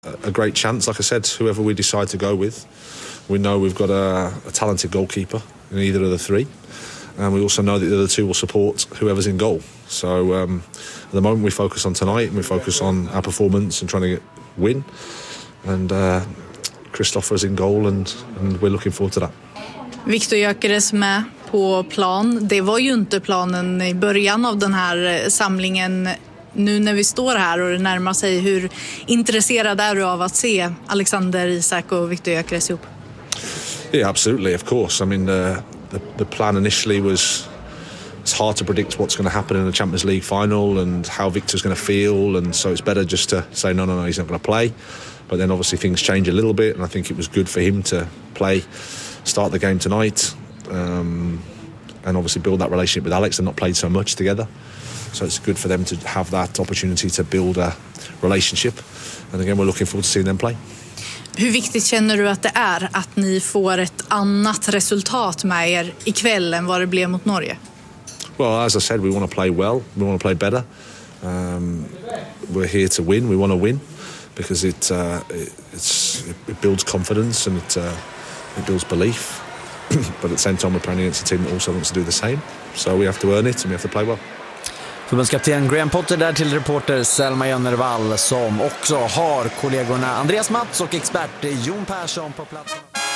a great chance. Like I said, whoever we decide to go with, we know we've got a talented goalkeeper in either of the three. And we also know that the other two will support whoever's in goal. So at the moment we focus on tonight and we focus on our performance and trying to win. And Christopher's in goal and we're looking forward to that. Viktor Gyökeres med på plan. Det var ju inte planen i början av den här samlingen. Nu när vi står här och det närmar sig, hur intresserad är du av att se Alexander Isak och Viktor Gyökeres ihop? Yeah, absolutely, of course. I mean, the plan initially was it's hard to predict what's going to happen in the Champions League final and how Victor's going to feel, and so it's better just to say no, he's not going to play. But then obviously things change a little bit, and I think it was good for him to start the game tonight, and obviously build that relationship with Alex. They've not played so much together, so it's good for them to have that opportunity to build a relationship. And again, we're looking forward to seeing them play. Hur viktigt känner du att det är att ni får ett annat resultat med er ikväll än vad det blev mot Norge? Well, as I said, we want to play well. We want to play better. We're here to win. We want to win because it builds confidence and it builds belief. But at the same time, we're playing against a team that also wants to do the same. So we have to earn it and we have to play well. Förbundskapten Graham Potter där till reporter Selma Jönnervall, som också har kollegorna Andreas Mats och expert Jon Persson på plats.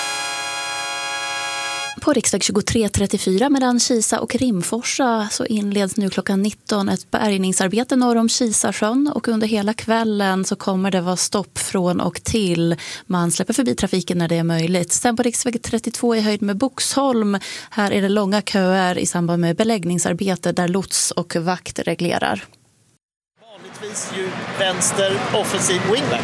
På riksväg 2334 mellan Kisa och Rimforsa så inleds nu klockan 19 ett bärgningsarbete norr om Kisasjön, och under hela kvällen så kommer det vara stopp från och till. Man släpper förbi trafiken när det är möjligt. Sen på riksväg 32 i höjd med Boxholm, här är det långa köer i samband med beläggningsarbete där lots och vakt reglerar. Vanligtvis ju vänster offensiv wingback.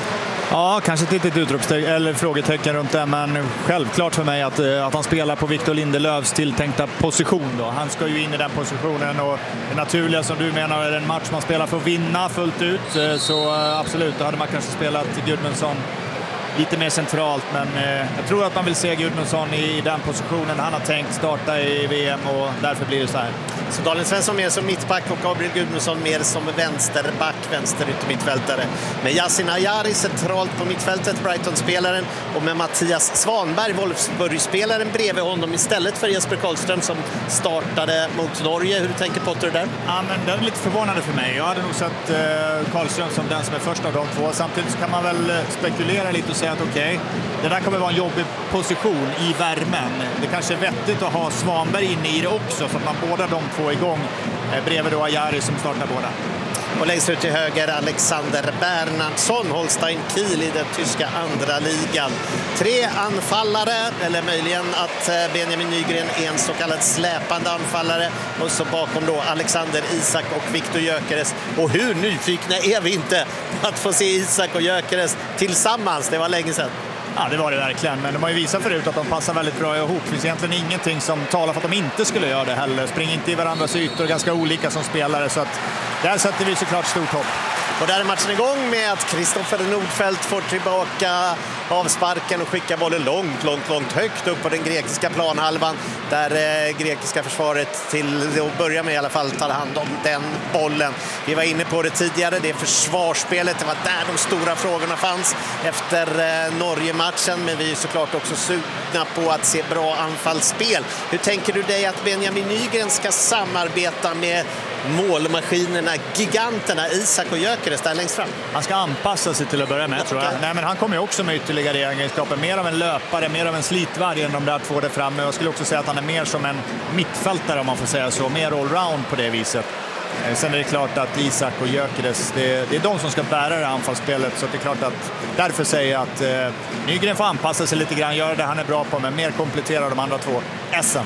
Ja, kanske ett litet utropstecken eller frågetecken runt det, men självklart för mig att han spelar på Victor Lindelöfs tilltänkta position då. Han ska ju in i den positionen, och det naturliga som du menar är en match man spelar för att vinna fullt ut, så absolut, då hade man kanske spelat Gudmundsson lite mer centralt, men jag tror att man vill se Gudmundsson i den positionen han har tänkt starta i VM, och därför blir det så här. Så Daniel Svensson mer som mittback och Gabriel Gudmundsson mer som vänsterback, vänsteryttermittfältare. Med Yasin Ayari centralt på mittfältet, Brighton-spelaren, och med Mattias Svanberg, Wolfsburg-spelaren, bredvid honom istället för Jesper Karlström som startade mot Norge. Hur tänker Potter där? Ja, men det är lite förvånande för mig. Jag hade nog sett Karlström som den som är först av de två. Samtidigt så kan man väl spekulera lite och säga att okej, det där kommer vara en jobbig position i värmen. Det kanske är vettigt att ha Svanberg inne i det också, så att man båda de två igång bredvid då Ayari som startar båda. Och längst ut till höger Alexander Bernhardsson, Holstein Kiel i den tyska andra ligan. 3 anfallare, eller möjligen att Benjamin Nygren är en så kallad släpande anfallare. Och så bakom då Alexander Isak och Viktor Gyökeres. Och hur nyfikna är vi inte att få se Isak och Gyökeres tillsammans? Det var länge sedan. Ja, det var det verkligen. Men de har ju visat förut att de passar väldigt bra ihop. Det finns egentligen ingenting som talar för att de inte skulle göra det heller. Springer inte i varandras ytor, ganska olika som spelare. Så att där sätter vi såklart stort hopp. Och där är matchen igång med att Kristoffer Nordfeldt får tillbaka avsparken och skickar bollen långt högt upp på den grekiska planhalvan, där grekiska försvaret till att börja med i alla fall tar hand om den bollen. Vi var inne på det tidigare, det är försvarsspelet, det var där de stora frågorna fanns efter Norge-matchen, men vi är såklart också sugna på att se bra anfallsspel. Hur tänker du dig att Benjamin Nygren ska samarbeta med målmaskinerna, giganterna Isak och Gyökeres där längst fram? Han ska anpassa sig till att börja med, tror jag. Nej, men han kommer ju också med ytterligare egenskaper. Mer av en löpare, mer av en slitvarg än de där två där framme. Jag skulle också säga att han är mer som en mittfältare, om man får säga så. Mer allround på det viset. Sen är det klart att Isak och Gyökeres, det är de som ska bära det anfallsspelet. Så det är klart att därför säger jag att Nygren får anpassa sig lite grann, göra det han är bra på, men mer komplettera de andra två SM.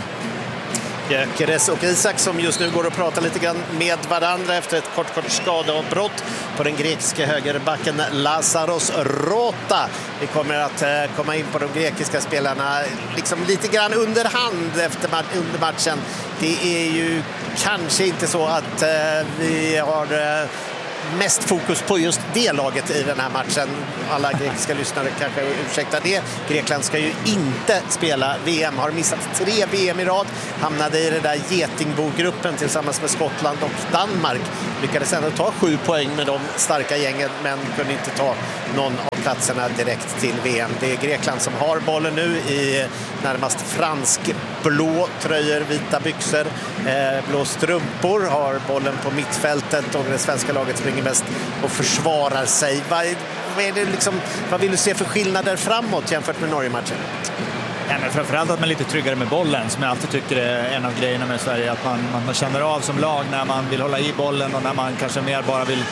Gyökeres och Isak som just nu går och pratar lite grann med varandra efter ett kort skadeavbrott på den grekiska högerbacken Lazaros Rota. Vi kommer att komma in på de grekiska spelarna liksom lite grann under hand under matchen. Det är ju kanske inte så att vi har mest fokus på just det laget i den här matchen. Alla grekiska lyssnare kanske ursäktar det. Grekland ska ju inte spela VM, har missat 3 VM i rad, hamnade i den där Getingbo-gruppen tillsammans med Skottland och Danmark. Lyckades ändå ta 7 poäng med de starka gängen, men kunde inte ta någon av platserna direkt till VM. Det är Grekland som har bollen nu i närmast fransk-blå tröjor, vita byxor, blå strumpor, har bollen på mittfältet och det svenska laget springer mest och försvarar sig. Vad vill du se för skillnader framåt jämfört med Norge-matchen? Ja, men framförallt att man är lite tryggare med bollen, som jag alltid tycker är en av grejerna med Sverige, att man känner av som lag när man vill hålla i bollen och när man kanske mer bara vill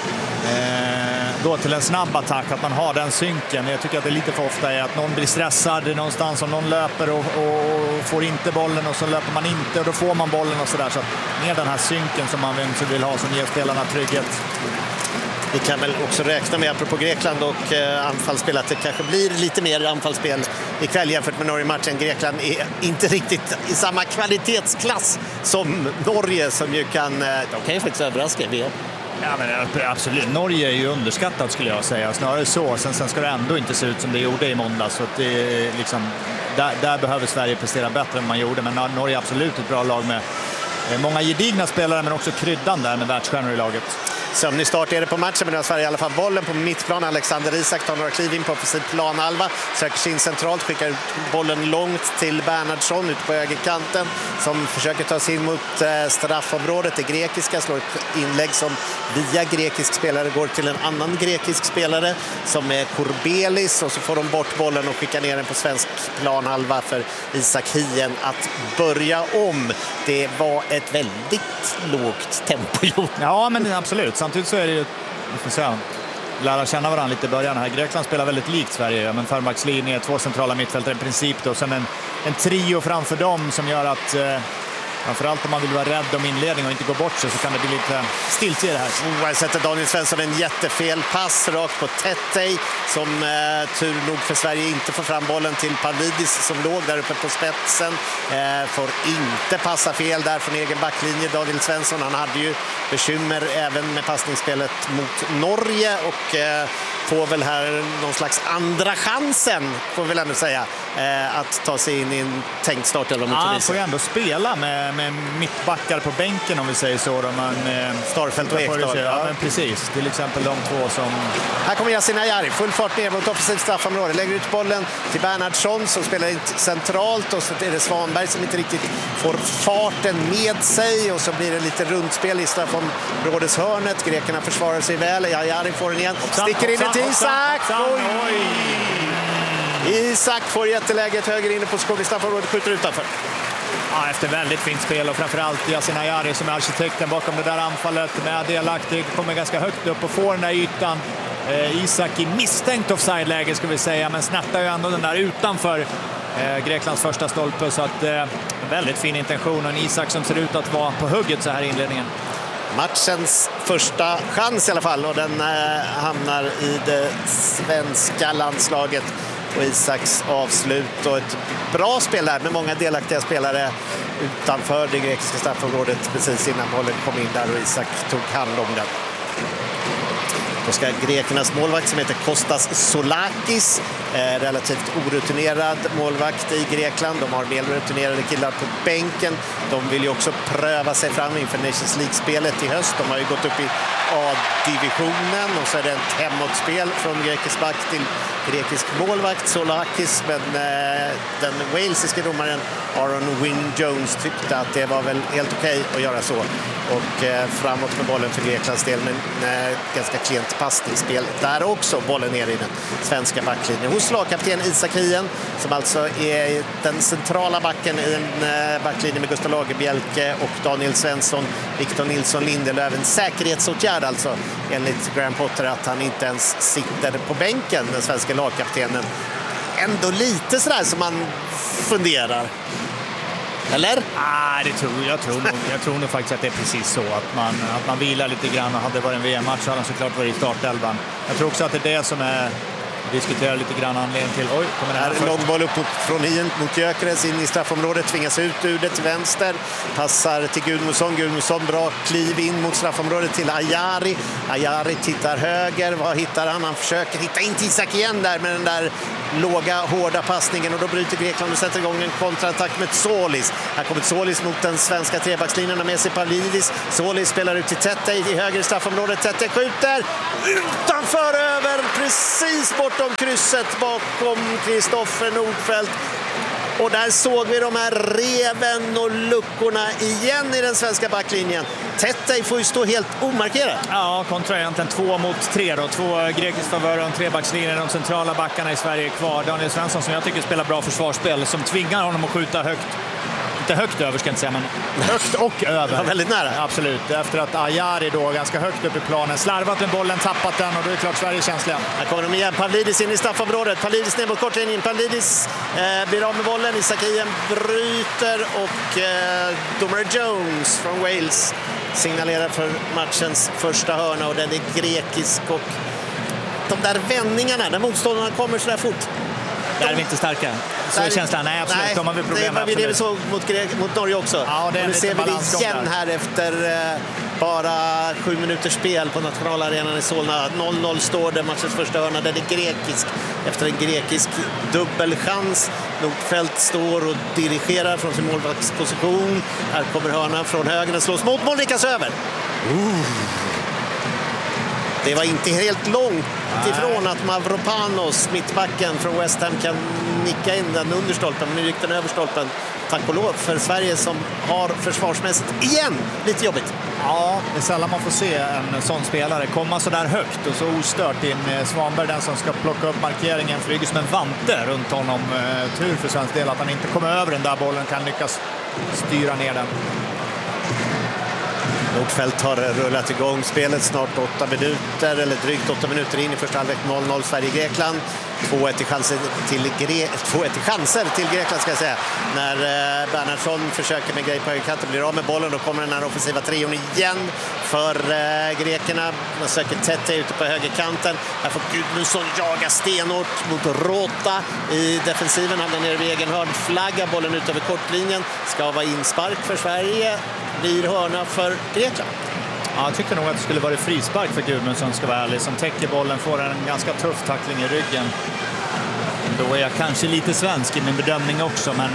gå till en snabb attack, att man har den synken. Jag tycker att det lite för ofta är att någon blir stressad någonstans, om någon löper och får inte bollen och så löper man inte och då får man bollen och sådär. Så att mer den här synken som man vill ha, som ger spelarna trygghet. Vi kan väl också räkna med, apropå Grekland och anfallsspel, att det kanske blir lite mer anfallsspel ikväll jämfört med Norge-matchen. Grekland är inte riktigt i samma kvalitetsklass som Norge, som ju kan ju faktiskt överraska i VM. Ja, men absolut. Norge är ju underskattat, skulle jag säga. Snarare så. Sen ska det ändå inte se ut som det gjorde i måndag. Så att det är liksom, där behöver Sverige prestera bättre än man gjorde. Men Norge är absolut ett bra lag med många gedigna spelare, men också kryddan där med världsstjärnor i laget. Sömnig start är det på matchen, men nu har Sverige i alla fall bollen på mittplan. Alexander Isak tar några kliv in på offensiv planhalva, söker sig in centralt, skickar ut bollen långt till Bernhardsson ute på högerkanten, som försöker ta sig in mot straffområdet. Det grekiska slår ett inlägg som via grekisk spelare går till en annan grekisk spelare som är Korbelis, och så får de bort bollen och skickar ner den på svensk planhalva för Isak Hien att börja om. Det var ett väldigt lågt tempo. Ja, men absolut. Samtidigt så är det ju, lära känna varandra lite i början här. Grekland spelar väldigt likt Sverige, men förmaxlinje, 2 centrala mittfältare i princip då, och sen en trio framför dem som gör att framförallt om man vill vara rädd om inledning och inte gå bort sig, så kan det bli lite stilt i det här. Här sätter Daniel Svensson en jättefel pass rakt på Tettey, som tur nog för Sverige inte får fram bollen till Pavlidis som låg där uppe på spetsen. Får inte passa fel där från egen backlinje. Daniel Svensson, han hade ju bekymmer även med passningsspelet mot Norge och får väl här någon slags andra chansen, får vi väl ändå säga, att ta sig in i en tänkt start. Eller han får ju ändå spela med mittbackar på bänken, om vi säger så. Starfelt och Ekdal. Ja, men precis. Till exempel de två som... Här kommer Yasin Ayari, full fart ner mot offensivt straffområde. Lägger ut bollen till Bernhardsson som spelar centralt, och så är det Svanberg som inte riktigt får farten med sig, och så blir det lite rundspel i straffområdeshörnet. Grekerna försvarar sig väl. Ayari får den igen. Sticker in till Isak. Isak får jätteläget höger inne på skog i straffområdet, skjuter utanför. Ja, efter väldigt fint spel, och framförallt Yasin Ayari som är arkitekten bakom det där anfallet, med delaktig, kommer ganska högt upp och får den där ytan. Isak i misstänkt offside-läge, ska vi säga, men snattar ju ändå den där utanför Greklands första stolpe, så att väldigt fin intention, och en Isak som ser ut att vara på hugget så här i inledningen. Matchens första chans i alla fall, och den hamnar i det svenska landslaget. Och Isaks avslut och ett bra spel där med många delaktiga spelare utanför det grekiska straffområdet precis innan bollen kom in där, och Isak tog hand om den. Då ska grekernas målvakt, som heter Kostas Solakis, relativt orutinerad målvakt i Grekland. De har mer rutinerade killar på bänken. De vill ju också pröva sig fram inför Nations League-spelet i höst. De har ju gått upp i A-divisionen, och så är det ett hemåtspel från grekisk back till grekisk målvakt Solakis, men den walesiske domaren Aaron Wynne-Jones tyckte att det var väl helt okej att göra så, och framåt med bollen för Greklands del, men ganska klent passningsspel där också. Bollen ner i den svenska backlinjen hos lagkapten Isak Hien, som alltså är den centrala backen i en backlinje med Gustav Lagerbielke och Daniel Svensson, Victor Nilsson Lindelöf. En säkerhetsåtgärd alltså, enligt Graham Potter, att han inte ens sitter på bänken, den svenska lagkaptenen. Ändå lite sådär som man funderar. Eller? Jag tror nog faktiskt att det är precis så, att man vilar lite grann, och hade det varit en VM-match så hade han såklart varit i startelvan. Jag tror också att det är det som är Vi diskuterar lite grann anledning till... Oj, kommer den här först. Långboll upp från Hien mot Gyökeres in i straffområdet, tvingas ut ur det till vänster, passar till Gudmundsson, bra kliv in mot straffområdet till Ajari tittar höger, vad hittar han? Han försöker hitta in till Isak igen där med den där låga, hårda passningen, och då bryter Grekland och sätter igång en kontraattack med Solis. Här kommer Solis mot den svenska trebackslinjen med sig Pavlidis. Solis spelar ut till Tete i höger straffområdet. Tete skjuter utanför, över, precis bortom krysset bakom Kristoffer Nordfeldt. Och där såg vi de här reven och luckorna igen i den svenska backlinjen. Tete får ju stå helt omarkerad. Ja, kontra egentligen 2 mot 3 då. 2 grekiska favörer och 3-backslinjen. De centrala backarna i Sverige är kvar. Daniel Svensson, som jag tycker spelar bra försvarsspel, som tvingar honom att skjuta högt. Inte högt över, ska jag inte säga, men högt och över. Ja, väldigt nära. Absolut. Efter att Ajari då ganska högt upp i planen slarvat med bollen, tappat den, och då är det klart Sverige känsliga. Här kommer de igen. Pavlidis in i straffområdet. Pavlidis ner mot kortlinjen. Pavlidis blir av med bollen. Isakien bryter, och domare Jones från Wales signalerar för matchens första hörna, och den är grekisk. Och de där vändningarna, när motståndarna kommer så där fort, där är vi inte starka. Så är känslan. Nej, absolut. Nej, de har vi problem med. Det vi såg mot Norge också. Ja, det är nu ser vi det igen där. här efter bara 7 minuters spel på nationalarenan i Solna. 0-0 står det, matchens första hörna. Den är grekisk efter en grekisk dubbelchans. Nordfeldt står och dirigerar från sin målvaktsposition. Här kommer hörnan från höger. Den slås mot mål, lyckas över. Det var inte helt långt ifrån att Mavropanos, mittbacken från West Ham, kan nicka in den under stolpen. Men nu gick den över stolpen. Tack och lov för Sverige, som har försvarsmässigt igen lite jobbigt. Ja, det är sällan man får se en sån spelare komma så där högt och så ostört in. Svanberg, den som ska plocka upp markeringen, flyger som en vante runt honom. Tur för svensk del att han inte kommer över den där bollen, kan lyckas styra ner den. Nordfeldt har rullat igång spelet snart 8 minuter, eller drygt 8 minuter in i första halvlek. 0-0 Sverige-Grekland. 2-1 chanser till Grekland, ska jag säga. När Bernhardsson försöker med grej på högerkanten, blir av med bollen, då kommer den här offensiva trion igen för grekerna. Man söker Tete ute på högerkanten. Här får Gudmundsson jaga stenhårt mot Rota i defensiven. Han är nere vid egen hörn, flaggar bollen ut över kortlinjen. Ska vara inspark för Sverige. Blir hörna för Grekland. Ja, jag tycker nog att det skulle vara frispark för Gudmundsson, ska vara ärlig, som täcker bollen, får en ganska tuff tackling i ryggen. Då är jag kanske lite svensk i min bedömning också, men...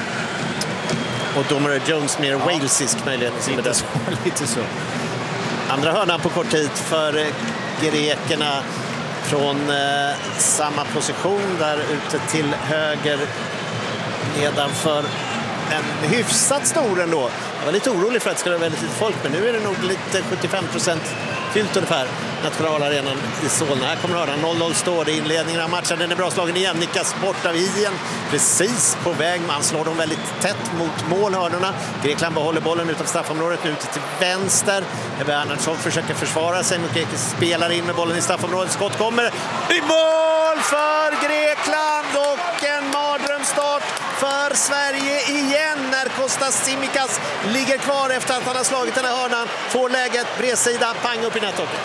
Och domare Jones mer walesisk möjlighet. Lite så. Andra hörnan på kort tid för grekerna från samma position där ute till höger nedanför. En hyfsat stor ändå. Jag var lite orolig för att det skulle vara väldigt lite folk, men nu är det nog lite 75% fyllt ungefär, nationalarenan i Solna. Här kommer hörnan, 0-0 står det i inledningen av matchen. Den är bra slagen igen, nickas bort av Hien. Precis på väg, man slår dem väldigt tätt mot målhörnorna. Grekland behåller bollen utanför straffområdet, nu ute till vänster. Bernhardsson försöker försvara sig mot Grekland, spelar in med bollen i straffområdet. Skott kommer i mål för Grekland, och en mardrömsstart för Sverige igen när Kostas Tsimikas ligger kvar efter att han har slagit den här hörnan. Får läget, bredsida, pang upp i nättaket.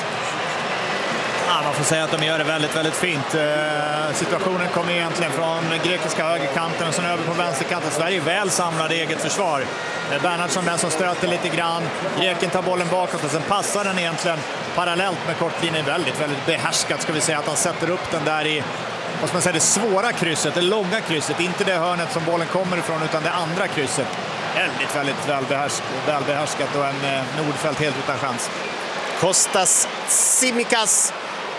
Ja, man får säga att de gör det väldigt, väldigt fint. Situationen kommer egentligen från grekiska högerkanten och sen över på vänsterkanten. Sverige är väl samlade eget försvar. Bernhardsson den som stöter lite grann. Greken tar bollen bakåt och sen passar den egentligen parallellt med kortlinjen. Väldigt, väldigt behärskat, ska vi säga, att han sätter upp den där i, vad ska man säga, det svåra krysset, det långa krysset. Inte det hörnet som bollen kommer ifrån, utan det andra krysset. Väldigt, väldigt väl behärskat, och en Nordfeldt helt utan chans. Kostas Tsimikas,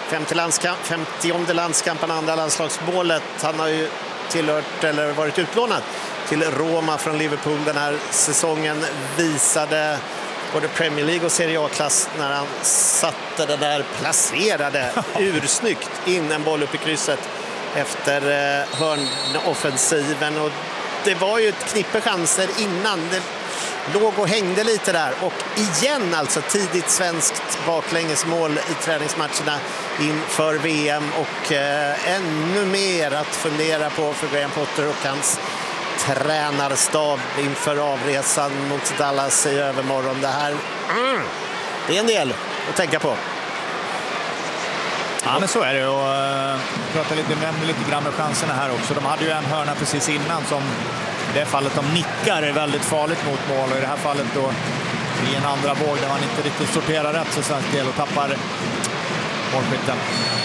50:e landskampen, andra landslagsmålet. Han har ju tillhört eller varit utlånad till Roma från Liverpool den här säsongen. Visade både Premier League och Serie A-klass när han satte det där, placerade ursnyggt in en boll upp i krysset efter hörnoffensiven. Och det var ju ett knippe chanser innan. Det låg och hängde lite där. Och igen alltså tidigt svenskt baklängesmål i träningsmatcherna inför VM. Och ännu mer att fundera på för Graham Potter och hans tränarstab inför avresan mot Dallas i övermorgon. Det här det är en del att tänka på. Ja, men så är det. Och nämnde lite grann med chanserna här också. De hade ju en hörna precis innan som i det fallet de nickar är väldigt farligt mot mål. Och i det här fallet då i en andra våg där man inte riktigt sorterar rätt så svensk del och tappar målskytten.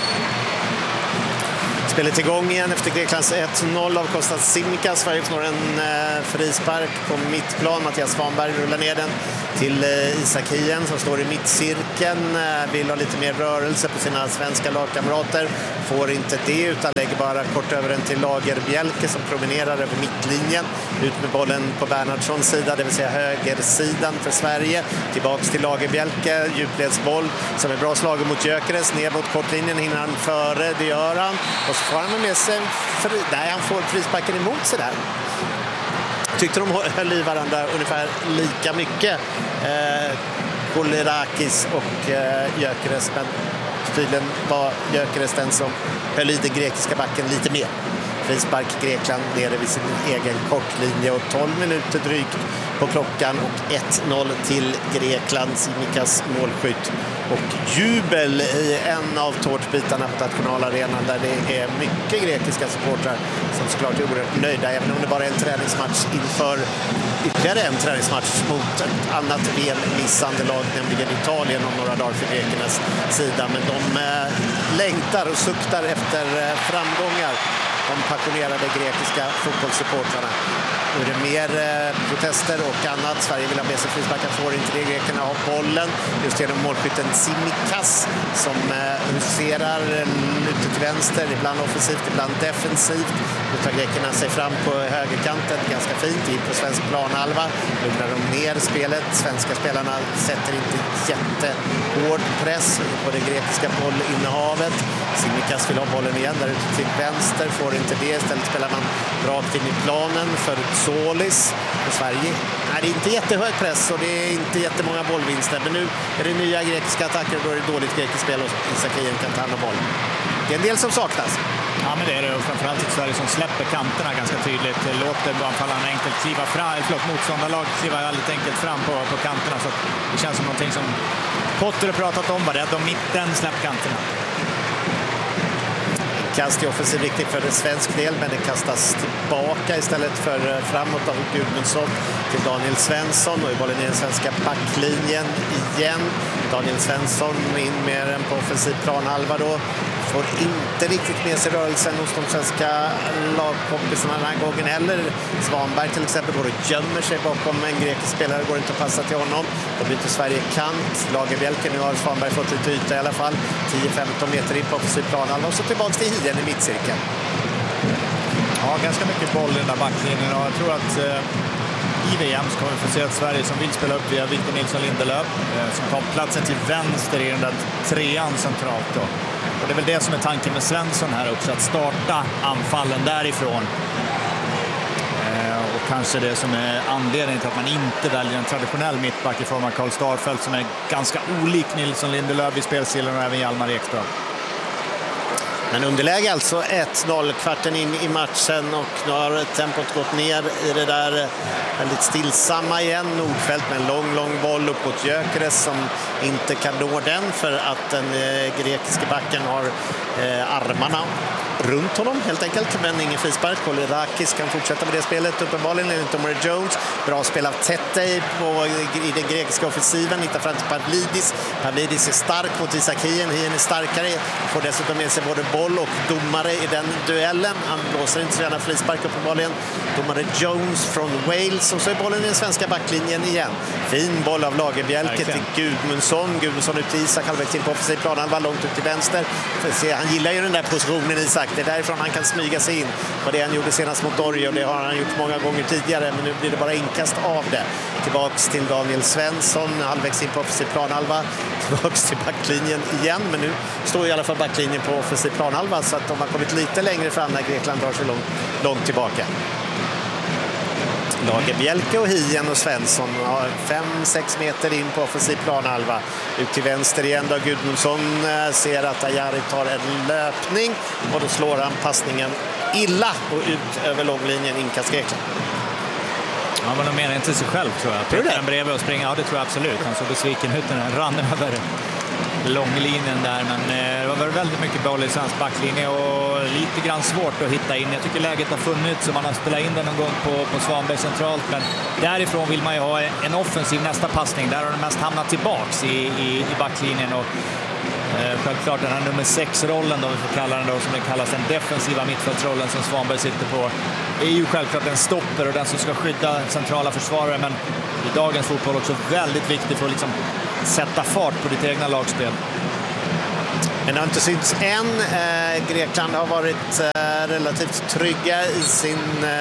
Spelet igång igen efter Greklands 1-0 av Kostas Tsimikas. Sverige får en frispark på mittplan. Mattias Svanberg rullar ner den till Isak Hien som står i mittcirkeln. Vill ha lite mer rörelse på sina svenska lagkamrater. Får inte det utan lägger bara kort över den till Lagerbjälke som promenerar över mittlinjen. Ut med bollen på Bernhardssons sida, det vill säga högersidan för Sverige. Tillbaks till Lagerbjälke, djupledsboll som är bra slagen mot Gyökeres. Ner mot kortlinjen hinner han före, det gör han. Och så får han med sig han får frisparken emot sig där. Tyckte de höll i varandra ungefär lika mycket. Kolerakis och Gyökeres, men tydligen var Gyökeres den som höll i den grekiska backen lite mer. Frispark Grekland nere vid sin egen kortlinje och 12 minuter drygt på klockan och 1-0 till Grekland. Tsimikas målskytt och jubel i en av tårtbitarna på nationalarenan där det är mycket grekiska supportrar som såklart är oerhört nöjda, även om det bara är en träningsmatch inför ytterligare en träningsmatch mot ett annat VM-missande lag, nämligen Italien om några dagar för grekernas sida. Men de längtar och suktar efter framgångar, de passionerade grekiska fotbollssupportrarna. Nu är det mer protester och annat. Sverige vill ha med sig frisparkar, får inte det. Grekerna har bollen just genom målskytten Tsimikas som huserar ute till vänster, ibland offensivt, ibland defensivt. Nu tar grekerna sig fram på högerkanten ganska fint in på svensk planhalva. Lugnar de ner spelet. Svenska spelarna sätter inte jättehård press på det grekiska bollinnehavet. Tsimikas vill ha bollen igen där ute till vänster, får inte det. Istället spelar man rakt in i planen för Solis. Och Sverige är det inte jättehög press och det är inte jättemånga bollvinster. Men nu är det nya grekiska attacker och då är det dåligt grekiskt spel och Isak Hien kan ta hand om bollen. Det är en del som saknas. Ja, men det är det. Och framförallt ett Sverige som släpper kanterna ganska tydligt. Låter anfallarna enkelt kliva fram, motståndarlag kliva väldigt enkelt fram på kanterna. Så det känns som någonting som Potter har pratat om. Bara de mitten, släpp kanterna. Kast är offensivt viktigt för svensk del, men det kastas tillbaka istället för framåt av Gudmundsson till Daniel Svensson och i bollen i den svenska backlinjen igen. Daniel Svensson in med en på offensiv planhalva då. Får inte riktigt med sig rörelsen hos de svenska lagkompisarna den här gången heller. Svanberg till exempel går och gömmer sig bakom en grekisk spelare, går inte att passa till honom. Då byter Sverige kant. Lagerbjälke, nu har Svanberg fått lite yta i alla fall. 10-15 meter in på offensiv planhalva och så tillbaka till Hien i mittcirkeln. Ja, ganska mycket boll i den där backlinjen och jag tror att i VM så kommer vi få se ett Sverige som vill spela upp via Victor Nilsson Lindelöf som tar platsen till vänster i den där trean centralt då. Och det är väl det som är tanken med Svensson här också, att starta anfallen därifrån. Och kanske det som är anledningen till att man inte väljer en traditionell mittback i form av Karl Starfelt som är ganska olik Nilsson Lindelöf i spelstilen och även Hjalmar Ekdal. Men underläge alltså 1-0 kvarten in i matchen och nu har tempot gått ner i det där väldigt stillsamma igen. Nordfeldt med en lång boll upp mot Gyökeres som inte kan nå den för att den grekiska backen har armarna runt honom helt enkelt, men ingen frispark. Kolerakis kan fortsätta med det spelet uppenbarligen enligt Omar Jones. Bra spel av Tete i den grekiska offensiven, hittar fram till Pavlidis. Pavlidis är stark mot Isak Hien. Hien är starkare, får dessutom med sig både boll och domare i den duellen. Han blåser inte så gärna frispark uppenbarligen. Domare Jones från Wales och så är bollen i den svenska backlinjen igen. Fin boll av Lagerbjälke till Gudmundsson. Gudmundsson ut till Isak, halvvägs in på offensiv planhalva, långt ut till vänster. Han gillar ju den där positionen Isak. Det är därifrån han kan smyga sig in på det han gjorde senast mot Norge och det har han gjort många gånger tidigare, men nu blir det bara inkast av det. Tillbaks till Daniel Svensson, halvvägs in på offensiv planhalva, tillbaks till backlinjen igen, men nu står i alla fall backlinjen på offensiv planhalva så att de har kommit lite längre fram när Grekland drar sig långt tillbaka. Lagerbjälke och Hien och Svensson har 5-6 meter in på offensiv planhalva. Ut till vänster igen då Gudmundsson ser att Ajari tar en löpning och då slår han passningen illa och ut över långlinjen inkast Grekland. Ja, men de menar inte sig själv tror jag. Tror du det? Bredvid och springa, ja det tror jag absolut. Han såg besviken ut när han rann över långlinjen där, men det var väldigt mycket boll i svensk backlinje och lite grann svårt att hitta in. Jag tycker läget har funnits så man har spelat in den någon gång på Svanberg centralt, men därifrån vill man ju ha en offensiv nästa passning. Där har den mest hamnat tillbaks i backlinjen och självklart den här nummer 6-rollen då, vi får kalla den då, som den kallas, den defensiva mittfältsrollen som Svanberg sitter på, är ju självklart en stopper och den som ska skydda centrala försvarare, men i dagens fotboll också väldigt viktig för att liksom sätta fart på ditt egna lagspel. Men det har inte synts än. Grekland har varit relativt trygga i sin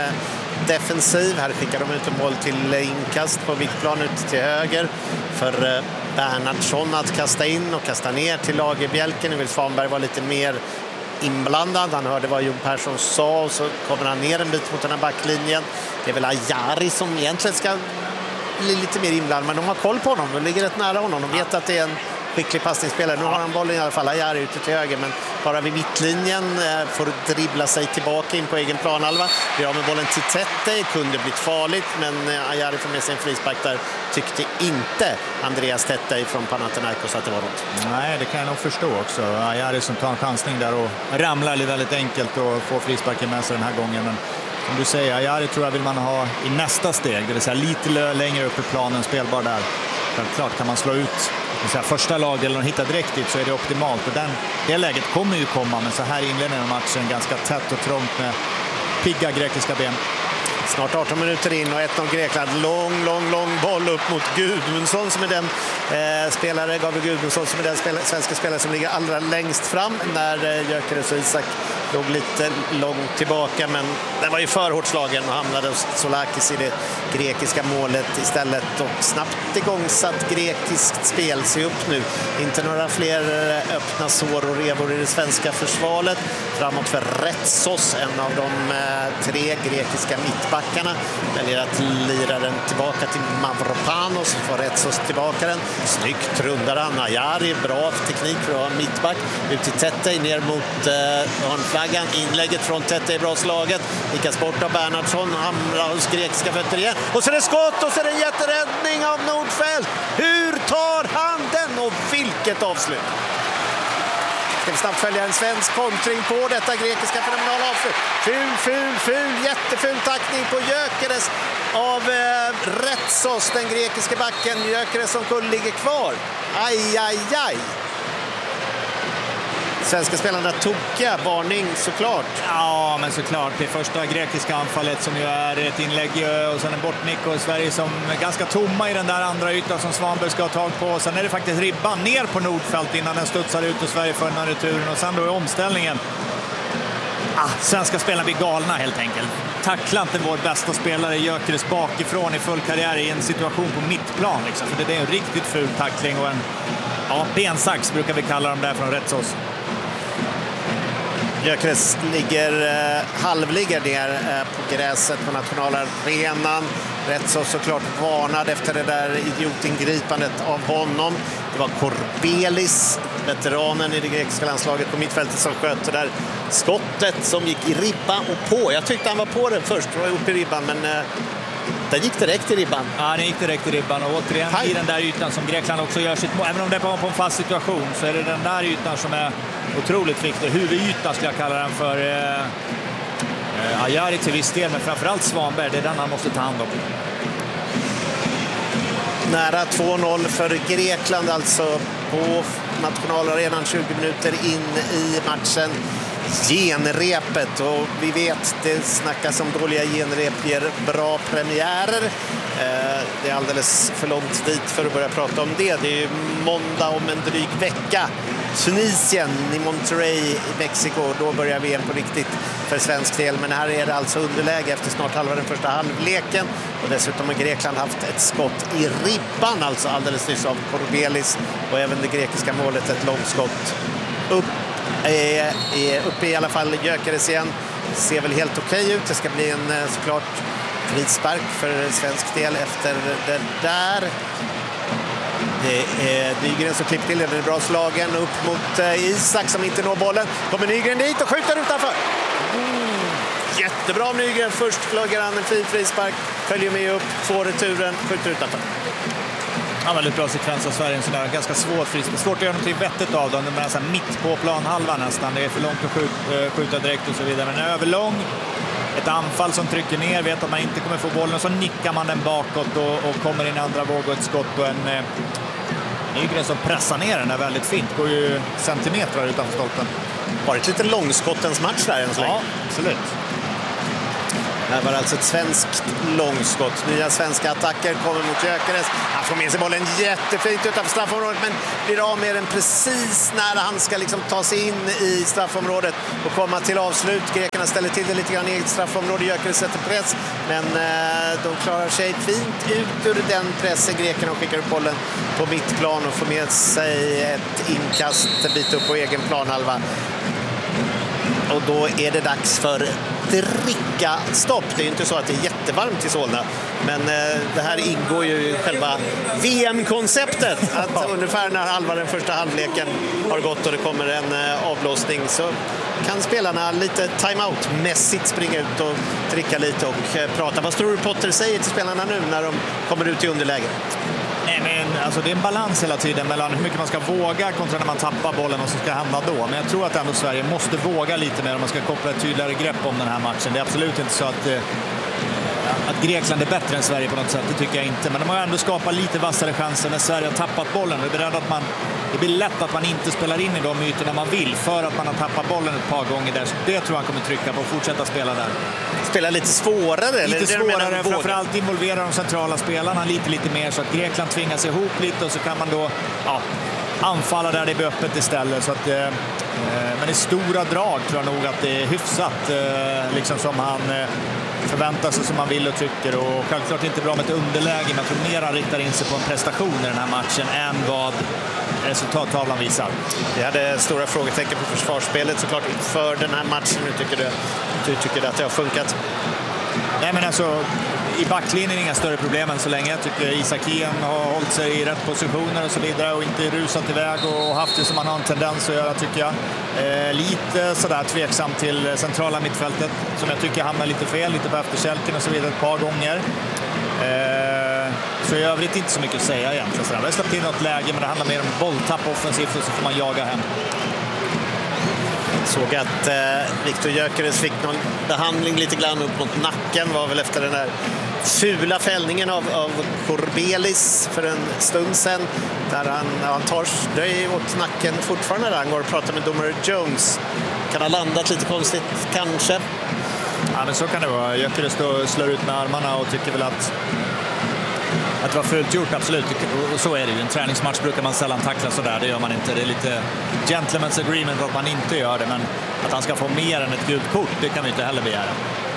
defensiv. Här skickar de ut en boll till inkast på viktplan ut till höger för Bernhardsson att kasta in och kasta ner till Lagerbjälken. Nu vill Svanberg vara lite mer inblandad. Han hörde vad Jon Persson sa och så kommer han ner en bit mot den här backlinjen. Det är väl Ajari som egentligen ska bli lite mer inblandad, men de har koll på honom. De ligger rätt nära honom. De vet att det är en skicklig passningsspelare. Nu har han bollen i alla fall. Ajari ute till höger, men bara vid mittlinjen får dribbla sig tillbaka in på egen planhalva. Vi har med bollen till Tete. Kunde blivit farligt, men Ajari får med sig en frispark där. Tyckte inte Andreas Tete från Panathinaikos att det var något. Nej, det kan jag nog förstå också. Ajari som tar en chansning där och ramlar väldigt enkelt och får frisparken med sig den här gången. Men som du säger, Ajari tror jag vill man ha i nästa steg. Det vill säga lite längre upp i planen, spelbar där. Självklart kan man slå ut första lagdelen och hitta direkt dit så är det optimalt. Och det läget kommer ju komma, men så här inledningen av matchen ganska tätt och trångt med pigga grekiska ben. Snart 18 minuter in och 1-0 Grekland. Lång boll upp mot Gudmundsson som är den spelare, Gabriel Gudmundsson som är den svenska spelare som ligger allra längst fram när Gyökeres och Isak låg lite långt tillbaka, men det var ju för hårt slagen och hamnade hos Solakis i det grekiska målet istället. Och snabbt igångsatt grekiskt spel. Se upp nu. Inte några fler öppna sår och revor i det svenska försvaret. Framåt för Retsos, en av de 3 grekiska mittbackarna. Väljer att lira den tillbaka till Mavropanos. Får Retsos tillbaka den. Snyggt rundar han. Ajari, bra teknik för att ha mittback. Ut till Tete, ner mot hörnflaggan. Inlägget från Tete är bra slaget. Likas bort av Bernhardsson. Hamrar hos grekiska fötter igen. Och så är det skott och så är det en jätteräddning av Nordfeldt. Hur tar han den? Och vilket avslut! Ska vi snabbt följa en svensk kontring på detta grekiska fenomenala avslut. Ful, jätteful tackning på Gyökeres av Retsos, den grekiska backen. Gyökeres som kull ligger kvar. Aj. Svenska spelarna tokiga, varning såklart. Ja, men såklart. Det första grekiska anfallet som ju är ett inlägg och sen en bortnick och Sverige som är ganska tomma i den där andra ytan som Svanberg ska ha tag på. Sen är det faktiskt ribban ner på Nordfeldt innan den studsar ut och Sverige för den returen. Och sen då är omställningen. Svenska spelarna blir galna helt enkelt. Tacklar inte vår bästa spelare Gyökeres bakifrån i full karriär i en situation på mittplan. Liksom. För det är en riktigt ful tackling och en bensax brukar vi kalla dem där från Retsos. Gyökeres halvligger ner på gräset på nationalarenan. Rätt så såklart varnad efter det där idiotingripandet av honom. Det var Korbelis, veteranen i det grekiska landslaget på mittfältet, som sköt det där skottet som gick i ribban och på. Jag tyckte han var på den först, det var uppe i ribban, men där gick direkt i ribban. Ja, den gick direkt i ribban och återigen i den där ytan som Grekland också gör sitt mål. Även om det är på en fast situation så är det den där ytan som är otroligt viktig. Huvudytan skulle jag kalla den för Ajari till viss del, men framförallt Svanberg. Det är den han måste ta hand om. Nära 2-0 för Grekland alltså på nationalarenan 20 minuter in i matchen. Genrepet, och vi vet det snackas om dåliga genrep ger bra premiärer. Det är alldeles för långt dit för att börja prata om det. Det är ju måndag om en dryg vecka. Tunisien i Monterrey i Mexiko. Då börjar VM på riktigt för svensk del. Men här är det alltså underläge efter snart halva den första halvleken. Och dessutom har Grekland haft ett skott i ribban, alltså alldeles nyss av Korbelis. Och även det grekiska målet, ett långskott uppe i alla fall. Gyökeres igen. Ser väl helt okej ut. Det ska bli en såklart frispark för svensk del efter det där. Det är Nygren som klippt till. Det är bra slagen upp mot Isak som inte når bollen. Kommer Nygren dit och skjuter utanför. Jättebra av Nygren. Först lägger han en fin frispark. Följer med upp, får returen, skjuter utanför. Ja, väldigt bra sekvens av Sverige. Så där, ganska svår frispark. Svårt att göra något vettigt av dem. De är så här mitt på planhalvan nästan. Det är för långt att skjuta direkt och så vidare. Men överlång. Ett anfall som trycker ner, vet att man inte kommer få bollen, så nickar man den bakåt och kommer in andra våg och ett skott på en Nygren som pressar ner den där väldigt fint. Går ju centimeter utanför stolpen. Varit lite långskottens match där än så länge. Ja, absolut. Det var alltså ett svenskt långskott. Nya svenska attacker kommer mot Gyökeres. Han får med sig bollen jättefint utanför straffområdet, men blir av med den precis när han ska liksom ta sig in i straffområdet och komma till avslut. Grekerna ställer till det lite grann i eget straffområde. Gyökeres sätter press, men de klarar sig fint ut ur den pressen. Grekerna skickar upp bollen på mittplan och får med sig ett inkast en bit upp på egen planhalva. Och då är det dags för dricka-stopp. Det är ju inte så att det är jättevarmt i Solna, men det här ingår ju i själva VM-konceptet. Att ungefär när halva den första halvleken har gått och det kommer en avblåsning, så kan spelarna lite timeout-mässigt springa ut och dricka lite och prata. Vad tror du Potter säger till spelarna nu när de kommer ut i underläge? Nej, men alltså det är en balans hela tiden mellan hur mycket man ska våga kontra när man tappar bollen och så ska hända då. Men jag tror att ändå Sverige måste våga lite mer om man ska koppla ett tydligare grepp om den här matchen. Det är absolut inte så att Grekland är bättre än Sverige på något sätt, det tycker jag inte. Men de har ändå skapat lite vassare chanser när Sverige har tappat bollen. Det blir lätt att man inte spelar in i de ytorna man vill för att man har tappat bollen ett par gånger där. Så det tror jag kommer trycka på att fortsätta spela där. Spela lite svårare? Lite svårare, framförallt involvera de centrala spelarna lite mer så att Grekland tvingas ihop lite och så kan man då anfalla där det blir öppet istället. Så att, men i stora drag tror jag nog att det är hyfsat liksom som han förväntar sig, som man vill och tycker. Och självklart inte bra med ett underläge, men jag tror mer han riktar in sig på en prestation i den här matchen än vad resultattavlan visar. Vi hade stora frågetecken på försvarsspelet såklart inför den här matchen. Du tycker att det har funkat? Nej, men alltså i backlinjen är inga större problem än så länge. Jag tycker Isakien har hållit sig i rätt positioner och så vidare och inte rusat iväg och haft det som man har en tendens att göra, tycker jag. Lite sådär tveksam till centrala mittfältet som jag tycker hamnar lite fel, lite på efterkälken och så vidare ett par gånger. Så i övrigt inte så mycket att säga egentligen. Vi har släppt in något läge, men det handlar mer om bolltapp offensivt och så får man jaga hem. Såg att Viktor Gyökeres fick någon behandling lite grann upp mot nacken, var väl efter den där fula fällningen av Korbelis för en stund sedan, där han tar ströj åt nacken fortfarande där han går och pratar med domare Jones. Kan ha landat lite konstigt kanske. Ja, men så kan det vara. Gyökeres slår ut med armarna och tycker väl att det var fullt gjort, absolut. Och så är det ju. En träningsmatch brukar man sällan tackla så där. Det gör man inte. Det är lite gentleman's agreement att man inte gör det. Men att han ska få mer än ett gult kort, det kan vi inte heller begära.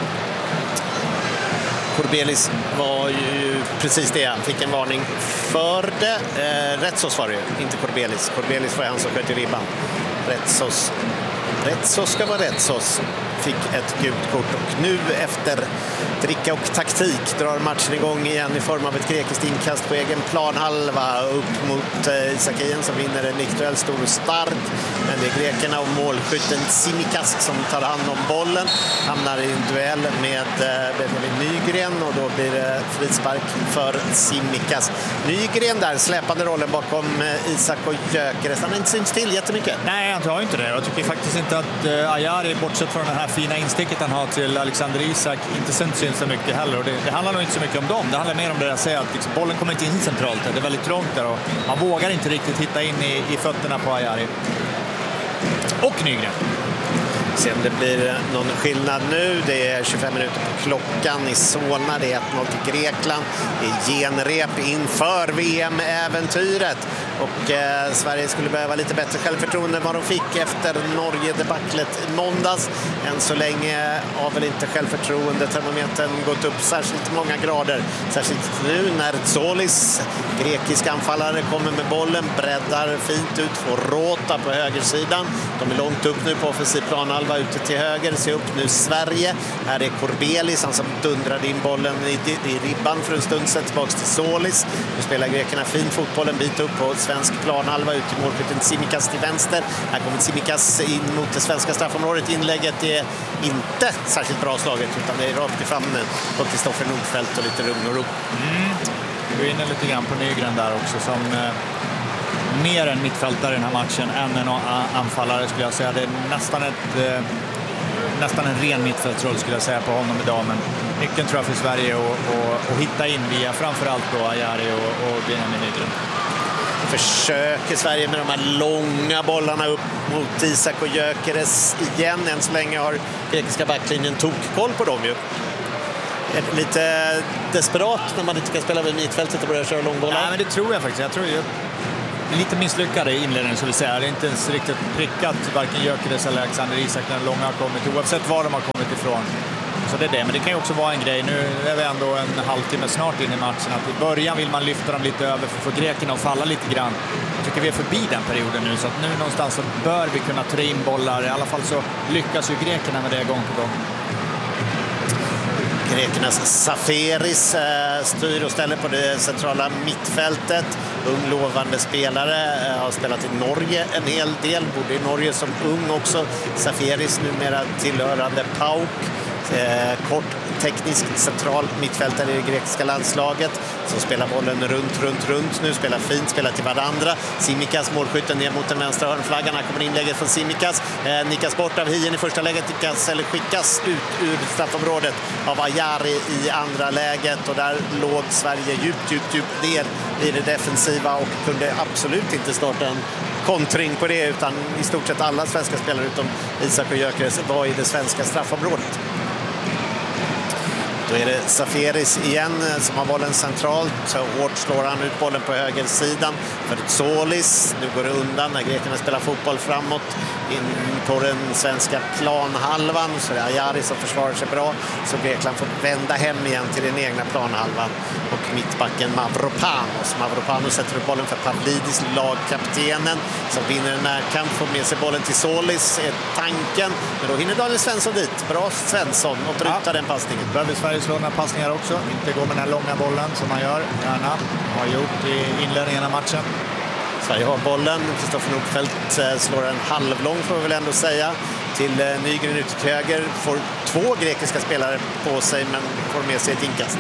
Korbelis var ju precis det. Han fick en varning för det. Rättsos var det ju, inte Korbelis. Korbelis var han som sköt i ribban. Rättsos ska vara Rättsos. Fick ett gult kort och nu efter dricka och taktik drar matchen igång igen i form av ett grekiskt inkast på egen planhalva upp mot Isakien som vinner en individuell stor start. Men det är grekerna och målskytten Tsimikas som tar hand om bollen. Hamnar i en duell med Benjamin Nygren och då blir det frispark för Tsimikas. Nygren där, släpande rollen bakom Isak och Gyökeres. Han har inte synts till jättemycket. Nej, han har inte det. Jag tycker faktiskt inte att Ajari, bortsett från den här fina insticket han har till Alexander Isak, inte syns så mycket heller. Och det handlar nog inte så mycket om dem. Det handlar mer om det jag säger, att liksom, bollen kommer inte in centralt. Det är väldigt trångt där och man vågar inte riktigt hitta in i fötterna på Ajari. Och Nygren. Se om det blir någon skillnad nu. Det är 25 minuter på klockan i Solna. Det är 1-0 till Grekland. Det är genrep inför VM-äventyret. Och Sverige skulle behöva lite bättre självförtroende än vad de fick efter Norge-debaclet i måndags. Än så länge har väl inte självförtroendetermometern gått upp särskilt många grader. Särskilt nu när Zolis, grekisk anfallare, kommer med bollen, breddar fint ut, får Råta på högersidan. De är långt upp nu på offensiv planhalva ute till höger. Se upp nu Sverige. Här är Korbelis, han som dundrade in bollen i ribban för en stund sedan tillbaka till Zolis. Nu spelar grekerna fin fotboll en bit upp på svensk planhalva ut i målskytten Tsimikas till vänster. Här kommer Tsimikas in mot det svenska straffområdet. Inlägget är inte särskilt bra slaget utan det är rakt i fram på Kristoffer Nordfeldt och lite lugn och ro. Du är inne lite grann på Nygren där också som mer en mittfältare i den här matchen än en anfallare skulle jag säga. Det är nästan en ren mittfältsroll skulle jag säga på honom idag, men nyckeln tror jag för Sverige att hitta in via framförallt då Ajari och Benjamin Nygren. Försöker Sverige med de här långa bollarna upp mot Isak och Gyökeres igen. Än så länge har grekiska backlinjen tokkoll på dem ju. Lite desperat när man inte kan spela vid mittfältet och börja köra långbollar. Nej, men det tror jag faktiskt. Jag tror ju lite misslyckade i inledningen så vi säger. Det är inte ens riktigt prickat varken Gyökeres eller Alexander Isak när långa har kommit, oavsett var de har kommit ifrån. Så det är det, men det kan ju också vara en grej. Nu är vi ändå en halvtimme snart in i matchen. Att i början vill man lyfta dem lite över för att få grekerna att falla lite grann. Jag tycker vi är förbi den perioden nu, så att nu någonstans så bör vi kunna trä in bollar. I alla fall så lyckas ju grekerna med det gång på gång. Grekernas Saferis styr och ställer på det centrala mittfältet. Ung lovande spelare, har spelat i Norge en hel del, bodde i Norge som ung också. Saferis numera tillhörande PAOK. Kort teknisk central mittfältare i det grekiska landslaget som spelar bollen runt nu, spelar fint, spelar till varandra. Simikas målskytten ner mot den vänstra hörnflaggan. Här kommer inlägget från Simikas, nickas bort av Hien i första läget, skickas ut ur straffområdet av Ajari i andra läget, och där låg Sverige djupt ner i det defensiva och kunde absolut inte starta en kontring på det, utan i stort sett alla svenska spelare utom Isak och Gyökeres var i det svenska straffområdet. Då är det Saferis igen som har bollen centralt. Så hårt slår han ut bollen på högersidan för Solis. Nu går det undan när grekerna spelar fotboll framåt in på den svenska planhalvan. Så det är Ajari som försvarar sig bra. Så Grekland får vända hem igen till den egna planhalvan. Och mittbacken Mavropanos. Mavropanos sätter upp bollen för Pavlidis, lagkaptenen, som vinner en närkamp, får med sig bollen till Solis, är tanken. Men då hinner Daniel Svensson dit. Bra Svensson och bryta den passningen. Behöver Sverige slå några passningar också. Inte gå med den här långa bollen som man gör gärna. Har gjort i inledningen av matchen. Sverige har bollen. Kristoffer Nordfeldt slår en halvlång, får vi väl ändå säga, till Nygren ut till höger. Får 2 grekiska spelare på sig, men får med sig ett inkast.